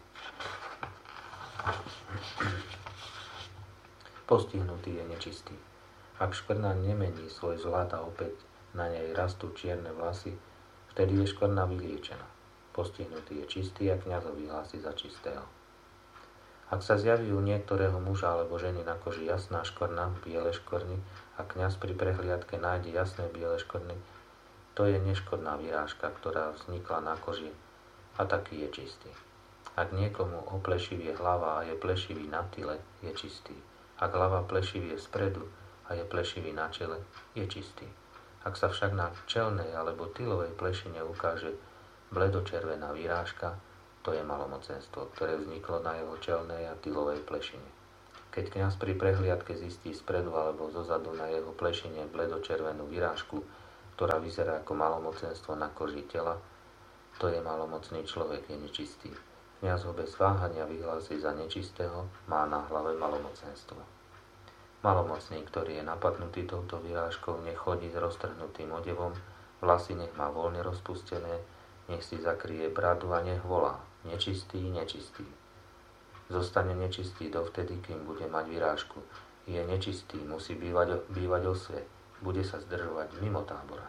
Postihnutý je nečistý. Ak škvrna nemení svoj zlat a opäť na nej rastú čierne vlasy, vtedy je škvrna vyliečená. Postihnutý je čistý a kňaz ho vyhlási za čistého. Ak sa zjaví u niektorého muža alebo ženy na koži jasná škvrna, biele škvrny a kňaz pri prehliadke nájde jasné biele škvrny, to je neškodná vyrážka, ktorá vznikla na koži a taký je čistý. Ak niekomu oplešivie hlava a je plešivý na tyle, je čistý. Ak hlava plešivie spredu a je plešivý na čele, je čistý. Ak sa však na čelnej alebo tylovej plešine ukáže bledočervená vyrážka, To je malomocenstvo, ktoré vzniklo na jeho čelnej a tylovej plešine. Keď kňaz pri prehliadke zistí spredu alebo zozadu na jeho plešine bledočervenú vyrážku, ktorá vyzerá ako malomocenstvo na koži tela, to je malomocný človek, je nečistý. Kňaz ho bez váhania vyhlási za nečistého, má na hlave malomocenstvo. Malomocný, ktorý je napadnutý touto vyrážkou, nech chodí s roztrhnutým odevom, vlasy nech má voľne rozpustené, nech si zakrie bradu a nech volá: nečistý, nečistý. Zostane nečistý dovtedy, kým bude mať vyrážku. Je nečistý, musí bývať osve, bude sa zdržovať mimo tábora.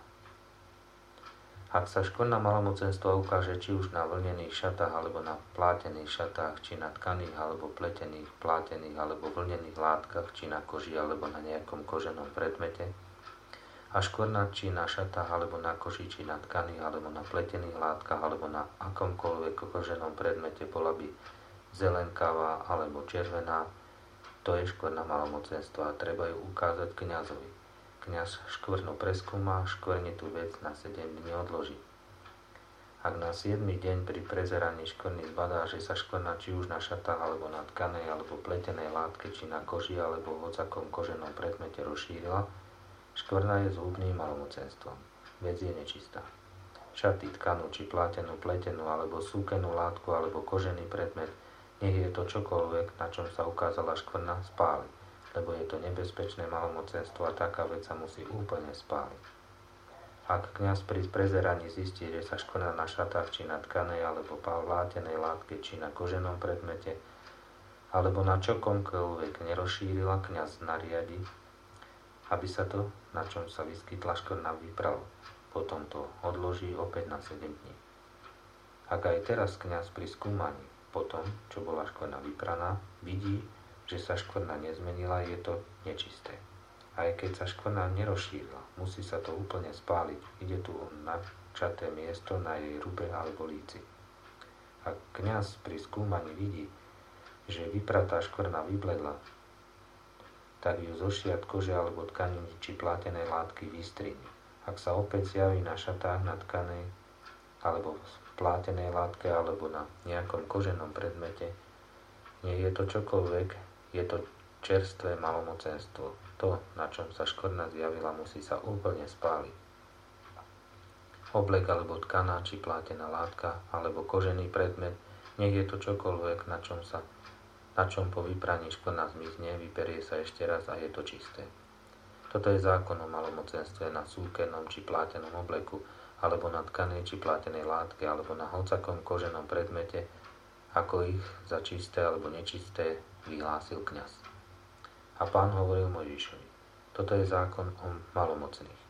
Ak sa škvrna malomocenstva ukáže či už na vlnených šatách, alebo na plátených šatách, či na tkaných, alebo pletených, plátených, alebo vlnených látkach, či na koži, alebo na nejakom koženom predmete, a škvrna či na šatách, alebo na koži, či na tkaných, alebo na pletených látkach, alebo na akomkoľvek koženom predmete bola by zelenkavá alebo červená, to je škvrna malomocenstva a treba ju ukázať kňazovi. Kňaz škvrnu preskúma, škvrnitú vec na 7 dní odloží. Ak na 7. deň pri prezeraní škvrny zbadá, že sa škvrna či už na šatách, alebo na tkanej, alebo pletenej látke, či na koži, alebo v hocakom koženom predmete rozšírila, škvrna je zhubným malomocenstvom. Vec je nečistá. Šaty, tkanú, či plátenú, pletenú, alebo súkenú látku, alebo kožený predmet, nech je to čokoľvek, na čom sa ukázala škvrna, spáli, lebo je to nebezpečné malomocenstvo a taká vec sa musí úplne spáliť. Ak kňaz pri prezeraní zistí, že sa škvrna na šatách, či na tkanej, alebo plátenej látke, či na koženom predmete, alebo na čokomkoľvek nerozšírila, kňaz nariadi, aby sa to, na čom sa vyskytla škvrna, vypralo. Potom to odloží opäť na 7 dní. Ak aj teraz kňaz pri skúmaní, potom, čo bola škvrna vypraná, vidí, že sa škvrna nezmenila, je to nečisté. Aj keď sa škvrna nerozšírila, musí sa to úplne spáliť. Ide tu o načaté miesto na jej rube alebo líci. Ak kňaz pri skúmaní vidí, že vypratá škvrna vybledla, tak ju zo šiat kože alebo tkaniny či plátenej látky vystrini. Ak sa opäť zjaví na šatách, na tkanej alebo plátenej látke alebo na nejakom koženom predmete, nie je to čokoľvek, je to čerstvé malomocenstvo. To, na čom sa škvrna zjavila, musí sa úplne spáliť. Oblek alebo tkaná či plátená látka alebo kožený predmet, nech je to čokoľvek, na čom po vypraní škvrna zmizne, vyperie sa ešte raz a je to čisté. Toto je zákon o malomocenstve na súkenom či plátenom obleku, alebo na tkanej či plátenej látke, alebo na hocakom koženom predmete, ako ich za čisté alebo nečisté vyhlásil kňaz. A Pán hovoril Mojžišovi: toto je zákon o malomocných.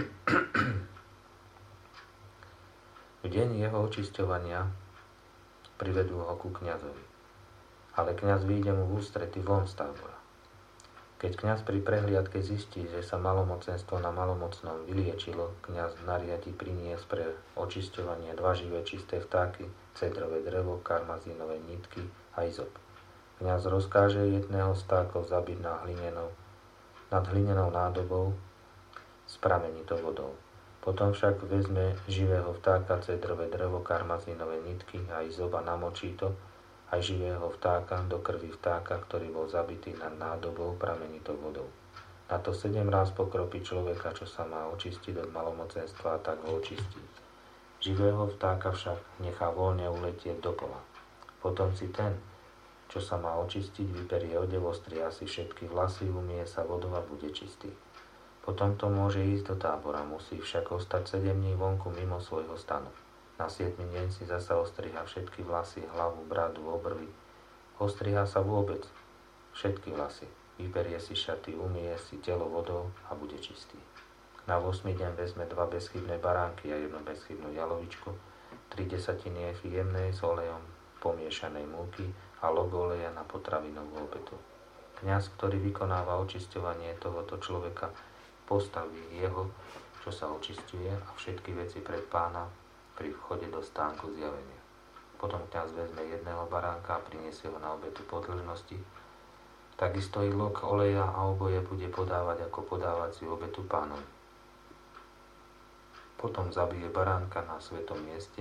V deň jeho očisťovania privedú ho ku kňazovi, ale kňaz vyjde mu v ústrety von z tábora. Keď kňaz pri prehliadke zistí, že sa malomocenstvo na malomocnom vyliečilo, kňaz nariadi priniesť pre očisťovanie 2 živé čisté vtáky, cedrové drevo, karmazínové nitky a izop. Kňaz rozkáže jedného z vtákov zabiť nad hlinenou nádobou s pramenitou vodou. Potom však vezme živého vtáka, cedrové drevo, karmazínové nitky a izop a namočí to aj živého vtáka do krvi vtáka, ktorý bol zabitý nad nádobou pramenitou vodou. Na to 7 ráz pokropí človeka, čo sa má očistiť od malomocenstva, a tak ho očistí. Živého vtáka však nechá voľne uletieť do pola. Potom si ten, čo sa má očistiť, vyperie odev, ostria si všetky vlasy, umie sa vodou a bude čistý. Potom to môže ísť do tábora, musí však ostať 7 dní vonku mimo svojho stanu. Na 7. deň si zasa ostriha všetky vlasy, hlavu, bradu, obrvy. Ostriha sa vôbec všetky vlasy. Vyberie si šaty, umie si telo vodou a bude čistý. Na 8. deň vezme 2 bezchybné baránky a 1 bezchybnú jalovičku, 3 desatiny efy jemnej s olejom pomiešanej múky a log oleja na potravinovú obetu. Kňaz, ktorý vykonáva očisťovanie tohoto človeka, postaví jeho, čo sa očisťuje, a všetky veci pred Pána pri vchode do stánku zjavenia. Potom kňaz vezme jedného baránka a priniesie ho na obetu podĺžnosti. Takisto i log oleja a oboje bude podávať ako podávaciu obetu Pánovi. Potom zabije baránka na svetom mieste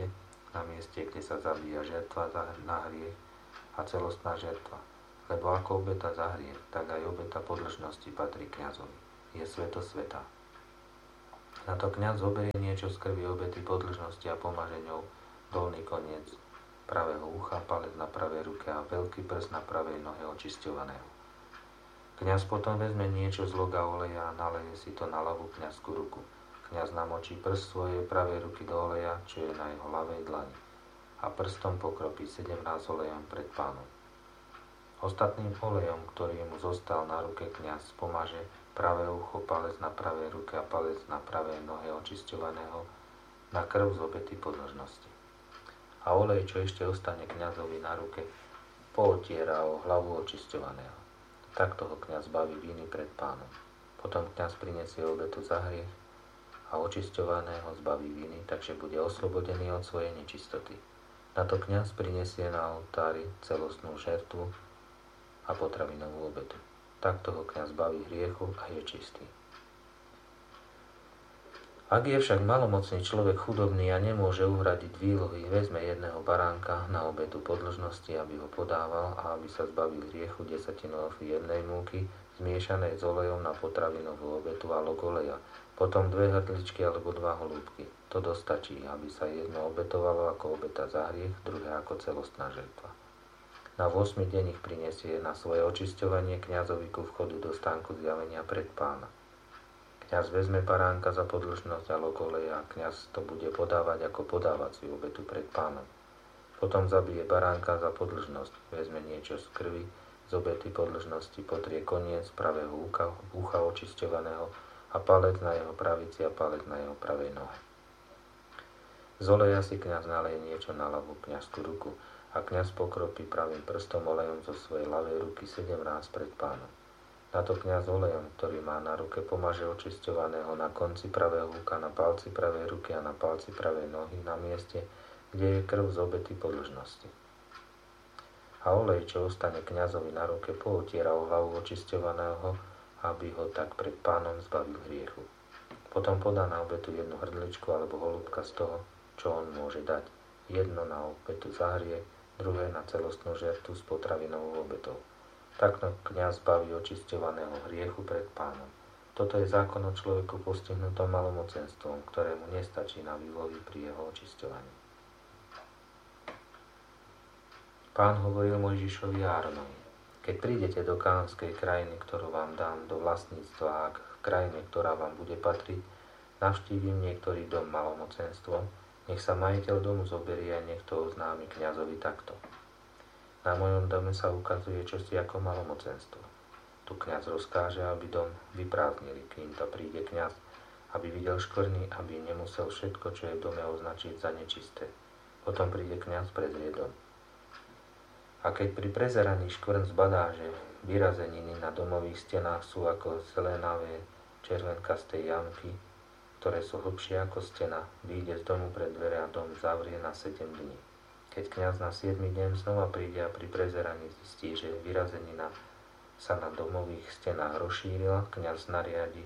na mieste, kde sa zabíja žertva na hriech a celostná žertva. Lebo ako obeta za hriech, tak aj obeta podĺžnosti patrí kňazovi. Je sveto svätá. Na to kňaz zoberie niečo z krvi obety podĺžnosti a pomaže ňou dolný koniec pravého ucha, palec na pravej ruke a veľký prst na pravej nohe očisťovaného. Kňaz potom vezme niečo z loga oleja a naleje si to na ľavú kňazskú ruku. Kňaz namočí prst svojej pravej ruky do oleja, čo je na jeho ľavej dlani, a prstom pokropí 7 ráz olejom pred Pánom. Ostatným olejom, ktorý mu zostal na ruke, kňaz pomaže pravé ucho, palec na pravej ruke a palec na pravej nohe očisťovaného na krv z obety podĺžnosti. A olej, čo ešte ostane kňazovi na ruke, pootiera o hlavu očisťovaného. Takto ho kňaz baví viny pred Pánom. Potom kňaz prinesie obetu za hriech a očisťovaného zbaví viny, takže bude oslobodený od svojej nečistoty. Na to kňaz prinesie na oltári celostnú žertvu a potravinovú obetu. Takto ho kňaz baví hriechu a je čistý. Ak je však malomocný človek chudobný a nemôže uhradiť výlohy, vezme jedného baránka na obetu podĺžnosti, aby ho podával a aby sa zbavil hriechu desatinou jednej múky, zmiešanej s olejom na potravinovú obetu a log oleja, potom 2 hrdličky alebo 2 holúbky. To dostačí, aby sa jedno obetovalo ako obeta za hriech, druhé ako celostná žertva. Na 8. deň ich prinesie na svoje očisťovanie kňazovi ku vchodu do stánku zjavenia pred Pána. Kňaz vezme baránka za podĺžnosť a log oleja a kňaz to bude podávať ako podávaciu obetu pred Pánom. Potom zabije baránka za podĺžnosť, vezme niečo z krvi, z obety podĺžnosti, potrie koniec pravého ucha očisťovaného a palec na jeho pravici a palec na jeho pravej nohe. Z oleja si kňaz naleje niečo na ľavú kňazskú ruku a kňaz pokropí pravým prstom olejom zo svojej ľavej ruky 7 ráz pred Pánom. Na to kňaz olejom, ktorý má na ruke, pomaže očisťovaného na konci pravého ucha, na palci pravej ruky a na palci pravej nohy na mieste, kde je krv z obety podĺžnosti. A olej, čo ostane kňazovi na ruke, pootiera o hlavu očisťovaného, aby ho tak pred Pánom zbavil hriechu. Potom podá na obetu 1 hrdličku alebo holúbka z toho, čo on môže dať. 1 na obetu za hriech, druhé na celostnú žertu s potravinovou obetou. Takto kňaz baví očisťovaného hriechu pred Pánom. Toto je zákon o človeku postihnutom malomocenstvom, ktorému nestačí na výlohy pri jeho očisťovaní. Pán hovoril Mojžišovi a Áronovi: Keď prídete do kánskej krajiny, ktorú vám dám do vlastníctva, a v krajine, ktorá vám bude patriť, navštívim niektorý dom malomocenstvom, nech sa majiteľ domu zoberie a nech to oznámi kňazovi takto: Na mojom dome sa ukazuje čosi ako malomocenstvo. Tu kňaz rozkáže, aby dom vyprázdnili, kým to príde kňaz, aby videl škvrny, aby nemusel všetko, čo je v dome, označiť za nečisté. Potom príde kňaz prezrie dom. A keď pri prezeraní škvrn zbadá, že vyrazeniny na domových stenách sú ako zelenavé červenkasté jamky, ktoré sú hlbšie ako stena, vyjde z domu pred dvere a dom zavrie na 7 dní. Keď kňaz na 7. deň znova príde a pri prezeraní zistí, že vyrazenina sa na domových stenách rozšírila, kňaz nariadi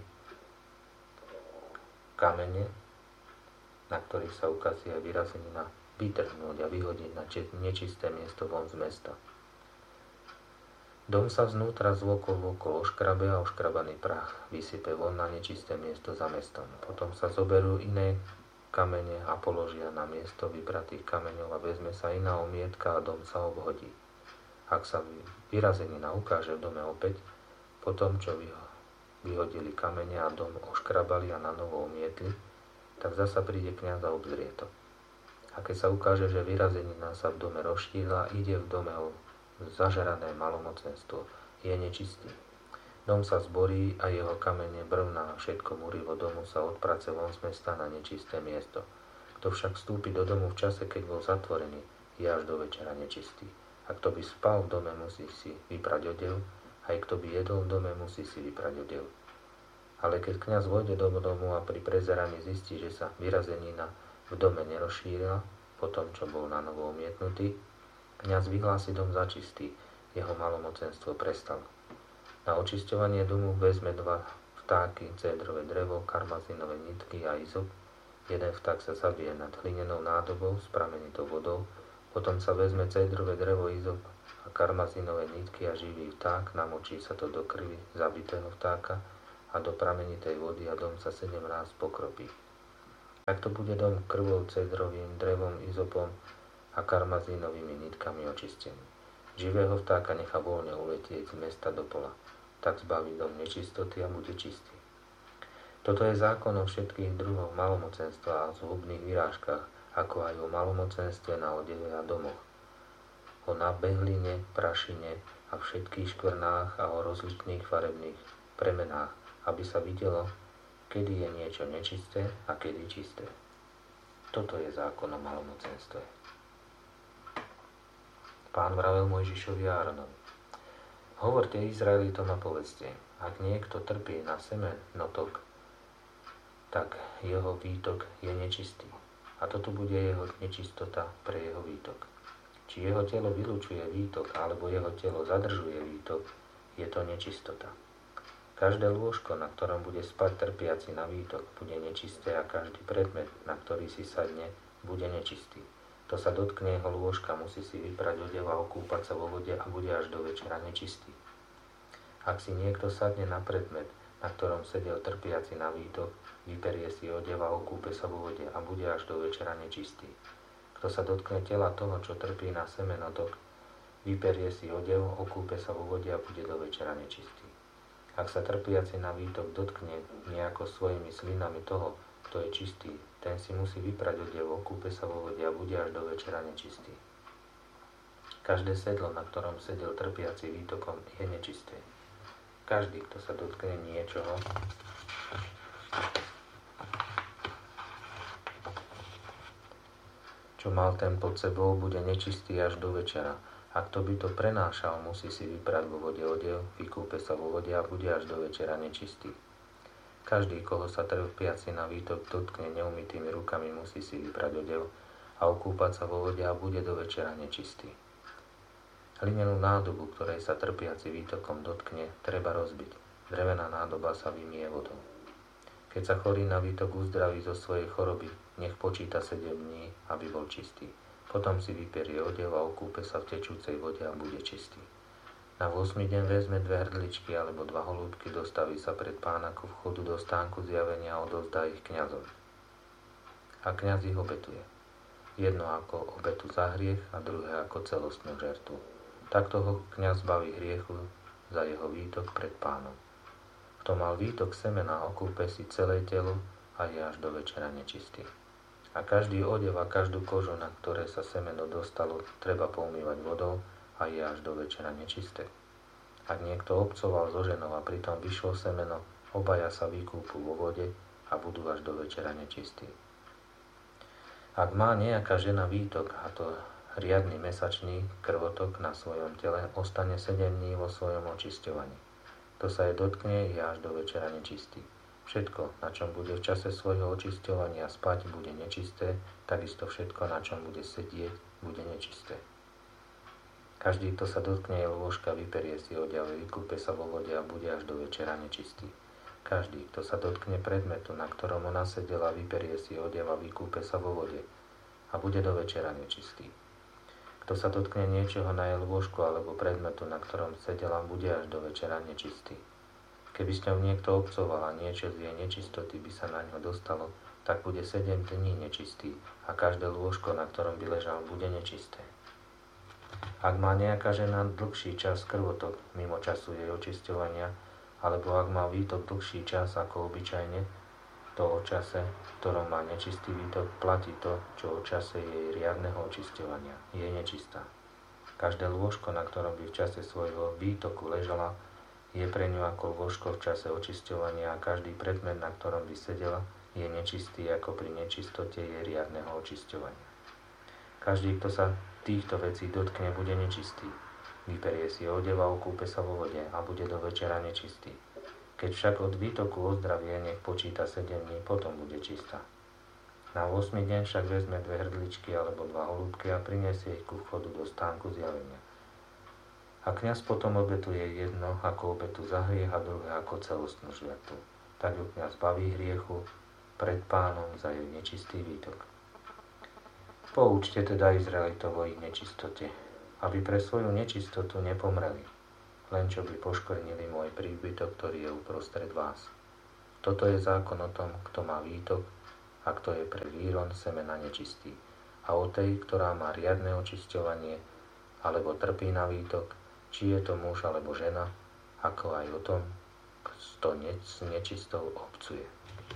kamene, na ktorých sa ukazuje vyrazenina, vytrhnúť a vyhodiť na nečisté miesto von z mesta. Dom sa znútra zvokol oškrabe a oškrabaný prach vysype von na nečisté miesto za mestom. Potom sa zoberú iné kamene a položia na miesto vybratých kameňov a vezme sa iná omietka a dom sa obhodí. Ak sa vyrazenina ukáže v dome opäť, po tom, čo vyhodili kamene a dom oškrabali a na novo umietli, tak zasa príde kňaz a obzrie to. A keď sa ukáže, že vyrazenina sa v dome rozšírila, ide v dome o zažerané malomocenstvo, je nečistý. Dom sa zborí a jeho kamene, brvná a všetko múrivo domu sa odprace von z mesta na nečisté miesto. Kto však vstúpi do domu v čase, keď bol zatvorený, je až do večera nečistý. A kto by spal v dome, musí si vyprať odev, aj kto by jedol v dome, musí si vyprať odev. Ale keď kňaz vojde do domu a pri prezeraní zistí, že sa vyrazenina v dome nerozšírila, po tom, čo bol na novo umietnutý, kňaz vyhlási dom za čistý, jeho malomocenstvo prestalo. Na očisťovanie domu vezme 2 vtáky, cédrové drevo, karmazinové nitky a izop, Jeden vták sa zabije nad hlinenou nádobou s pramenitou vodou, potom sa vezme cédrové drevo izop a karmazínové nitky a živý vták, namočí sa to do krvi zabitého vtáka a do pramenitej vody a dom sa 7 ráz pokropí. Ak to bude dom krvou, cédrovým drevom, izopom a karmazínovými nitkami očistený. Živého vtáka nechá voľne uletieť z mesta do pola, tak zbaví dom nečistoty a bude čistý. Toto je zákon o všetkých druhoch malomocenstva a zhubných vyrážkach, ako aj o malomocenstve na odeve a domoch, o nabehline, prašine a všetkých škvrnách a o rozličných farebných premenách, aby sa videlo, kedy je niečo nečisté a kedy čisté. Toto je zákon o malomocenstve. Pán vravel Mojžišovi a Áronovi: Hovorte Izraelitom a povedzte, ak niekto trpí na semenotok, tak jeho výtok je nečistý. A toto bude jeho nečistota pre jeho výtok. Či jeho telo vylučuje výtok, alebo jeho telo zadržuje výtok, je to nečistota. Každé lôžko, na ktorom bude spať trpiaci na výtok, bude nečisté a každý predmet, na ktorý si sadne, bude nečistý. To sa dotkne jeho lôžka, musí si vyprať odev a okúpať sa vo vode a bude až do večera nečistý. Ak si niekto sadne na predmet, na ktorom sedel trpiaci na výtok, vyperie si odev a okúpe sa vo vode a bude až do večera nečistý. Kto sa dotkne tela toho, čo trpí na semenotok, vyperie si odev, okúpe sa vo vode a bude do večera nečistý. Ak sa trpiaci na výtok dotkne nejako svojimi slinami toho, kto je čistý, ten si musí vyprať odev, okúpe sa vo vode a bude až do večera nečistý. Každé sedlo, na ktorom sedel trpiaci výtokom, je nečisté. Každý, kto sa dotkne niečoho, čo mal ten pod sebou, bude nečistý až do večera. A kto by to prenášal, musí si vyprať vo vode odev, vykúpe sa vo vode a bude až do večera nečistý. Každý, koho sa trpiaci na výtok dotkne neumytými rukami, musí si vyprať odev a okúpať sa vo vode a bude do večera nečistý. Hlinenú nádobu, ktorej sa trpiaci výtokom dotkne, treba rozbiť. Drevená nádoba sa vymie vodou. Keď sa chorý na výtok uzdraví zo svojej choroby, nech počíta 7 dní, aby bol čistý. Potom si vyperie odev a okúpe sa v tečúcej vode a bude čistý. Na 8. deň vezme 2 hrdličky alebo 2 holúbky, dostaví sa pred Pána ku vchodu do stánku zjavenia a odovzdá ich kňazovi. A kňaz ich obetuje. Jedno ako obetu za hriech a druhé ako celostnú žertvu. Takto ho kňaz zbaví hriechu za jeho výtok pred Pánom. Kto mal výtok semena, okúpe si celé telo a je až do večera nečistý. A každý odev a každú kožu, na ktoré sa semeno dostalo, treba poumývať vodou a je až do večera nečisté. Ak niekto obcoval so ženou a pritom vyšlo semeno, obaja sa vykúpu vo vode a budú až do večera nečistí. Ak má nejaká žena výtok, a to riadny mesačný krvotok na svojom tele, ostane 7 dní vo svojom očisťovaní. Kto sa jej dotkne, je až do večera nečistý. Všetko, na čom bude v čase svojho očisťovania spať, bude nečisté, takisto všetko, na čom bude sedieť, bude nečisté. Každý, kto sa dotkne jej lôžka, vyperie si odev, vykúpe sa vo vode a bude až do večera nečistý. Každý, kto sa dotkne predmetu, na ktorom ona sedela, vyperie si odev a vykúpe sa vo vode a bude do večera nečistý. Kto sa dotkne niečoho na jej lôžku alebo predmetu, na ktorom sedela, bude až do večera nečistý. Keby s ňou niekto obcoval a niečo z jej nečistoty by sa na ňo dostalo, tak bude 7 dní nečistý a každé lôžko, na ktorom by ležal, bude nečisté. Ak má nejaká žena dlhší čas krvotok mimo času jej očisťovania, alebo ak má výtok dlhší čas ako obyčajne, to o čase, v ktorom má nečistý výtok, platí to, čo o čase jej riadneho očisťovania. Je nečistá. Každé lôžko, na ktorom by v čase svojho výtoku ležala, je pre ňu ako lôžko v čase očisťovania a každý predmet, na ktorom by sedela, je nečistý ako pri nečistote jej riadneho očisťovania. Každý, kto sa týchto vecí dotkne, bude nečistý. Vyperie si odev a okúpe sa vo vode a bude do večera nečistý. Keď však od výtoku ozdravie, nech počíta 7 dní, potom bude čistá. Na 8. deň však vezme 2 hrdličky alebo 2 holúbky a prinesie ich ku vchodu do stánku zjavenia. A kňaz potom obetuje jedno ako obetu za hriech a druhé ako celostnú žľatvu. Tak ju kňaz baví hriechu pred Pánom za jej nečistý výtok. Poučte teda Izraelitov o ich nečistote, aby pre svoju nečistotu nepomreli, len čo by poškvrnili môj príbytok, ktorý je uprostred vás. Toto je zákon o tom, kto má výtok a kto je pre výron semena nečistý, a o tej, ktorá má riadne očisťovanie, alebo trpí na výtok, či je to muž alebo žena, ako aj o tom, kto s nečistou obcuje.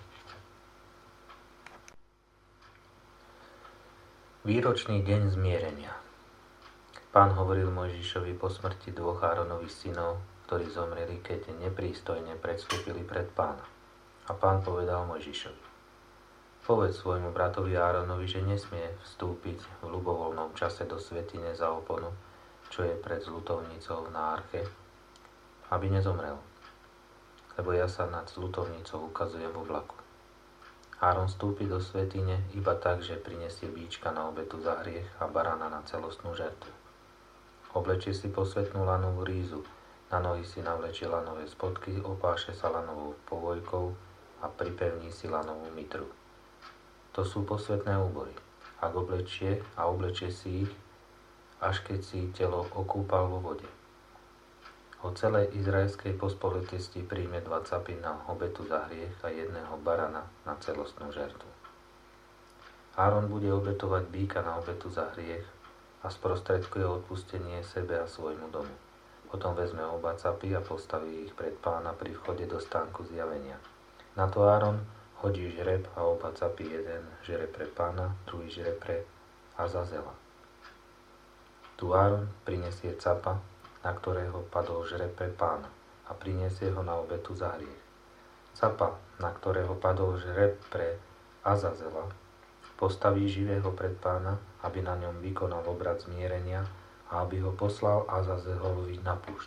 Výročný deň zmierenia. Pán hovoril Mojžišovi po smrti dvoch Áronových synov, ktorí zomreli, keď neprístojne predstúpili pred Pána. A Pán povedal Mojžišovi: Povedz svojmu bratovi Áronovi, že nesmie vstúpiť v ľubovoľnom čase do svätyne za oponu, čo je pred zľutovnicou na arche, aby nezomrel, lebo ja sa nad zľutovnicou ukazujem v oblaku. Áron vstúpi do svätyne iba tak, že prinesie bíčka na obetu za hriech a barána na celostnú žertvu. Oblečie si posvätnú lanovú rízu, na nohy si navlečie lanové spodky, opáše sa lanovou povojkou a pripevní si lanovú mitru. To sú posvätné úbory. Ak oblečie si ich, až keď si telo okúpal vo vode. Od celej izraelskej pospolitosti príjme 2 capy na obetu za hriech a 1 barana na celostnú žertvu. Áron bude obetovať býka na obetu za hriech a sprostredkuje odpustenie sebe a svojmu domu. Potom vezme oba capy a postaví ich pred Pána pri vchode do stánku zjavenia. Na to Áron hodí žreb a oba capy, jeden žreb pre Pána, druhý žreb pre Azazela. Tu Áron prinesie capa, na ktorého padol žreb pre Pána, a prinesie ho na obetu za hriech. Capa, na ktorého padol žreb pre Azazela, postaví živého pred Pána, aby na ňom vykonal obrad zmierenia a aby ho poslal Azazelovi na púšť.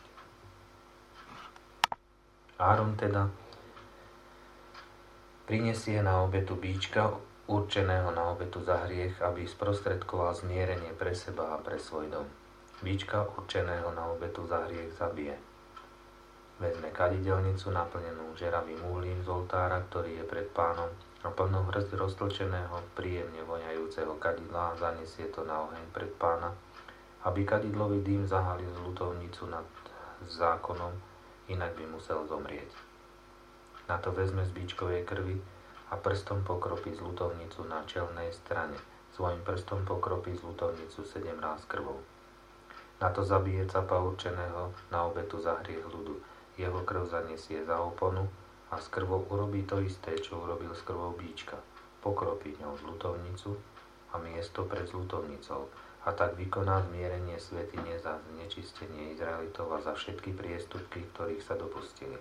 Áron teda prinesie na obetu bíčka, určeného na obetu za hriech, aby sprostredkoval zmierenie pre seba a pre svoj dom. Bíčka určeného na obetu za hriech zabije. Vezme kadidelnicu naplnenú žeravým uhlím z oltára, ktorý je pred Pánom, a plnú hŕsť roztlčeného, príjemne voňajúceho kadidla a zanesie to na oheň pred Pána, aby kadidlový dým zahalil zľutovnicu nad zákonom, inak by musel zomrieť. Na to vezme z bíčkovej krvi a prstom pokropí zľutovnicu na čelnej strane. Svojim prstom pokropí zľutovnicu 7 ráz krvou. Na to zabije capa určeného na obetu za hriech ľudu. Jeho krv zanesie za oponu a s krvou urobí to isté, čo urobil s krvou bíčka. Pokropí ňou zľutovnicu a miesto pred zľutovnicou a tak vykoná zmierenie svätyne za znečistenie Izraelitov a za všetky priestupky, ktorých sa dopustili.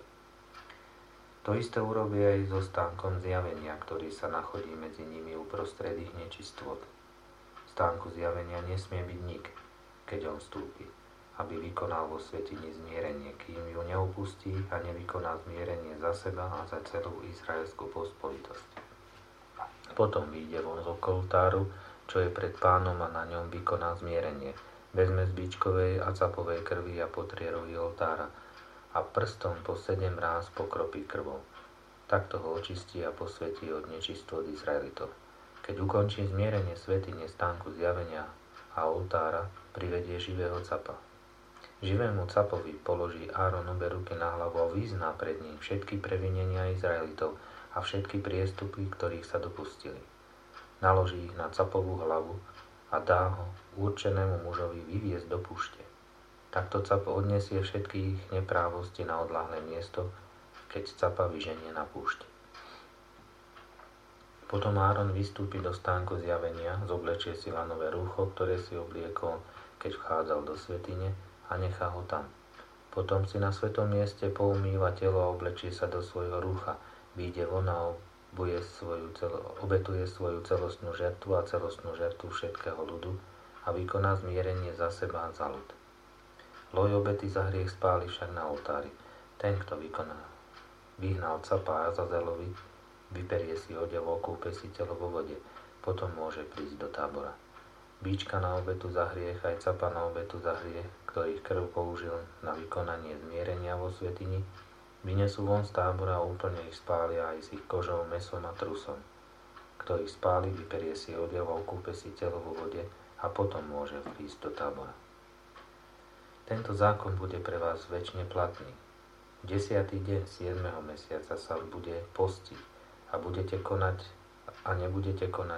To isté urobí aj so stánkom zjavenia, ktorý sa nachodí medzi nimi uprostred ich nečistôt. V stánku zjavenia nesmie byť nik, keď on vstúpi, aby vykonal vo svätyni zmierenie, kým ju neopustí a nevykoná zmierenie za seba a za celú izraelskú pospolitosť. Potom vyjde von z oltáru, čo je pred Pánom, a na ňom vykoná zmierenie. Vezme z bíčkovej a capovej krvi a potrie rohy oltára a prstom po 7 ráz pokropí krvou. Takto ho očistí a posvätí od nečistôt Izraelitov. Keď ukončí zmierenie svätyne, stánku zjavenia a oltára, privedie živého capa. Živému capovi položí Áron obe ruky na hlavu a vyzná pred ním všetky previnenia Izraelitov a všetky priestupy, ktorých sa dopustili. Naloží ich na capovú hlavu a dá ho určenému mužovi vyviesť do púšte. Takto cap odniesie všetky ich neprávosti na odľahlé miesto, keď capa vyženie na púšti. Potom Áron vystúpi do stánku zjavenia, zoblečie si lanové rúcho, ktoré si obliekol, keď vchádzal do svätyne, a nechá ho tam. Potom si na svetom mieste poumýva telo a oblečie sa do svojho rúcha, vyjde von a obetuje svoju celostnú žertvu a celostnú žertvu všetkého ľudu a vykoná zmierenie za seba a za ľud. Loj obety za hriech spáli však na oltári. Ten, kto vyhnal capa Azazelovi, vyperie si odev, okúpe si telo vo vode, potom môže prísť do tábora. Bíčka na obetu za hriech aj capa na obetu za hriech, ktorých krv použil na vykonanie zmierenia vo svätyni, Vynesú von z tábora a úplne ich spália aj s ich kožou, mäsom a trusom. Kto ich spáli, vyperie si odev a okúpe si telo vo vode a potom môže vísť do tábora. Tento zákon bude pre vás večne platný. 10. deň 7. mesiaca sa bude postiť a budete konať a nebudete konať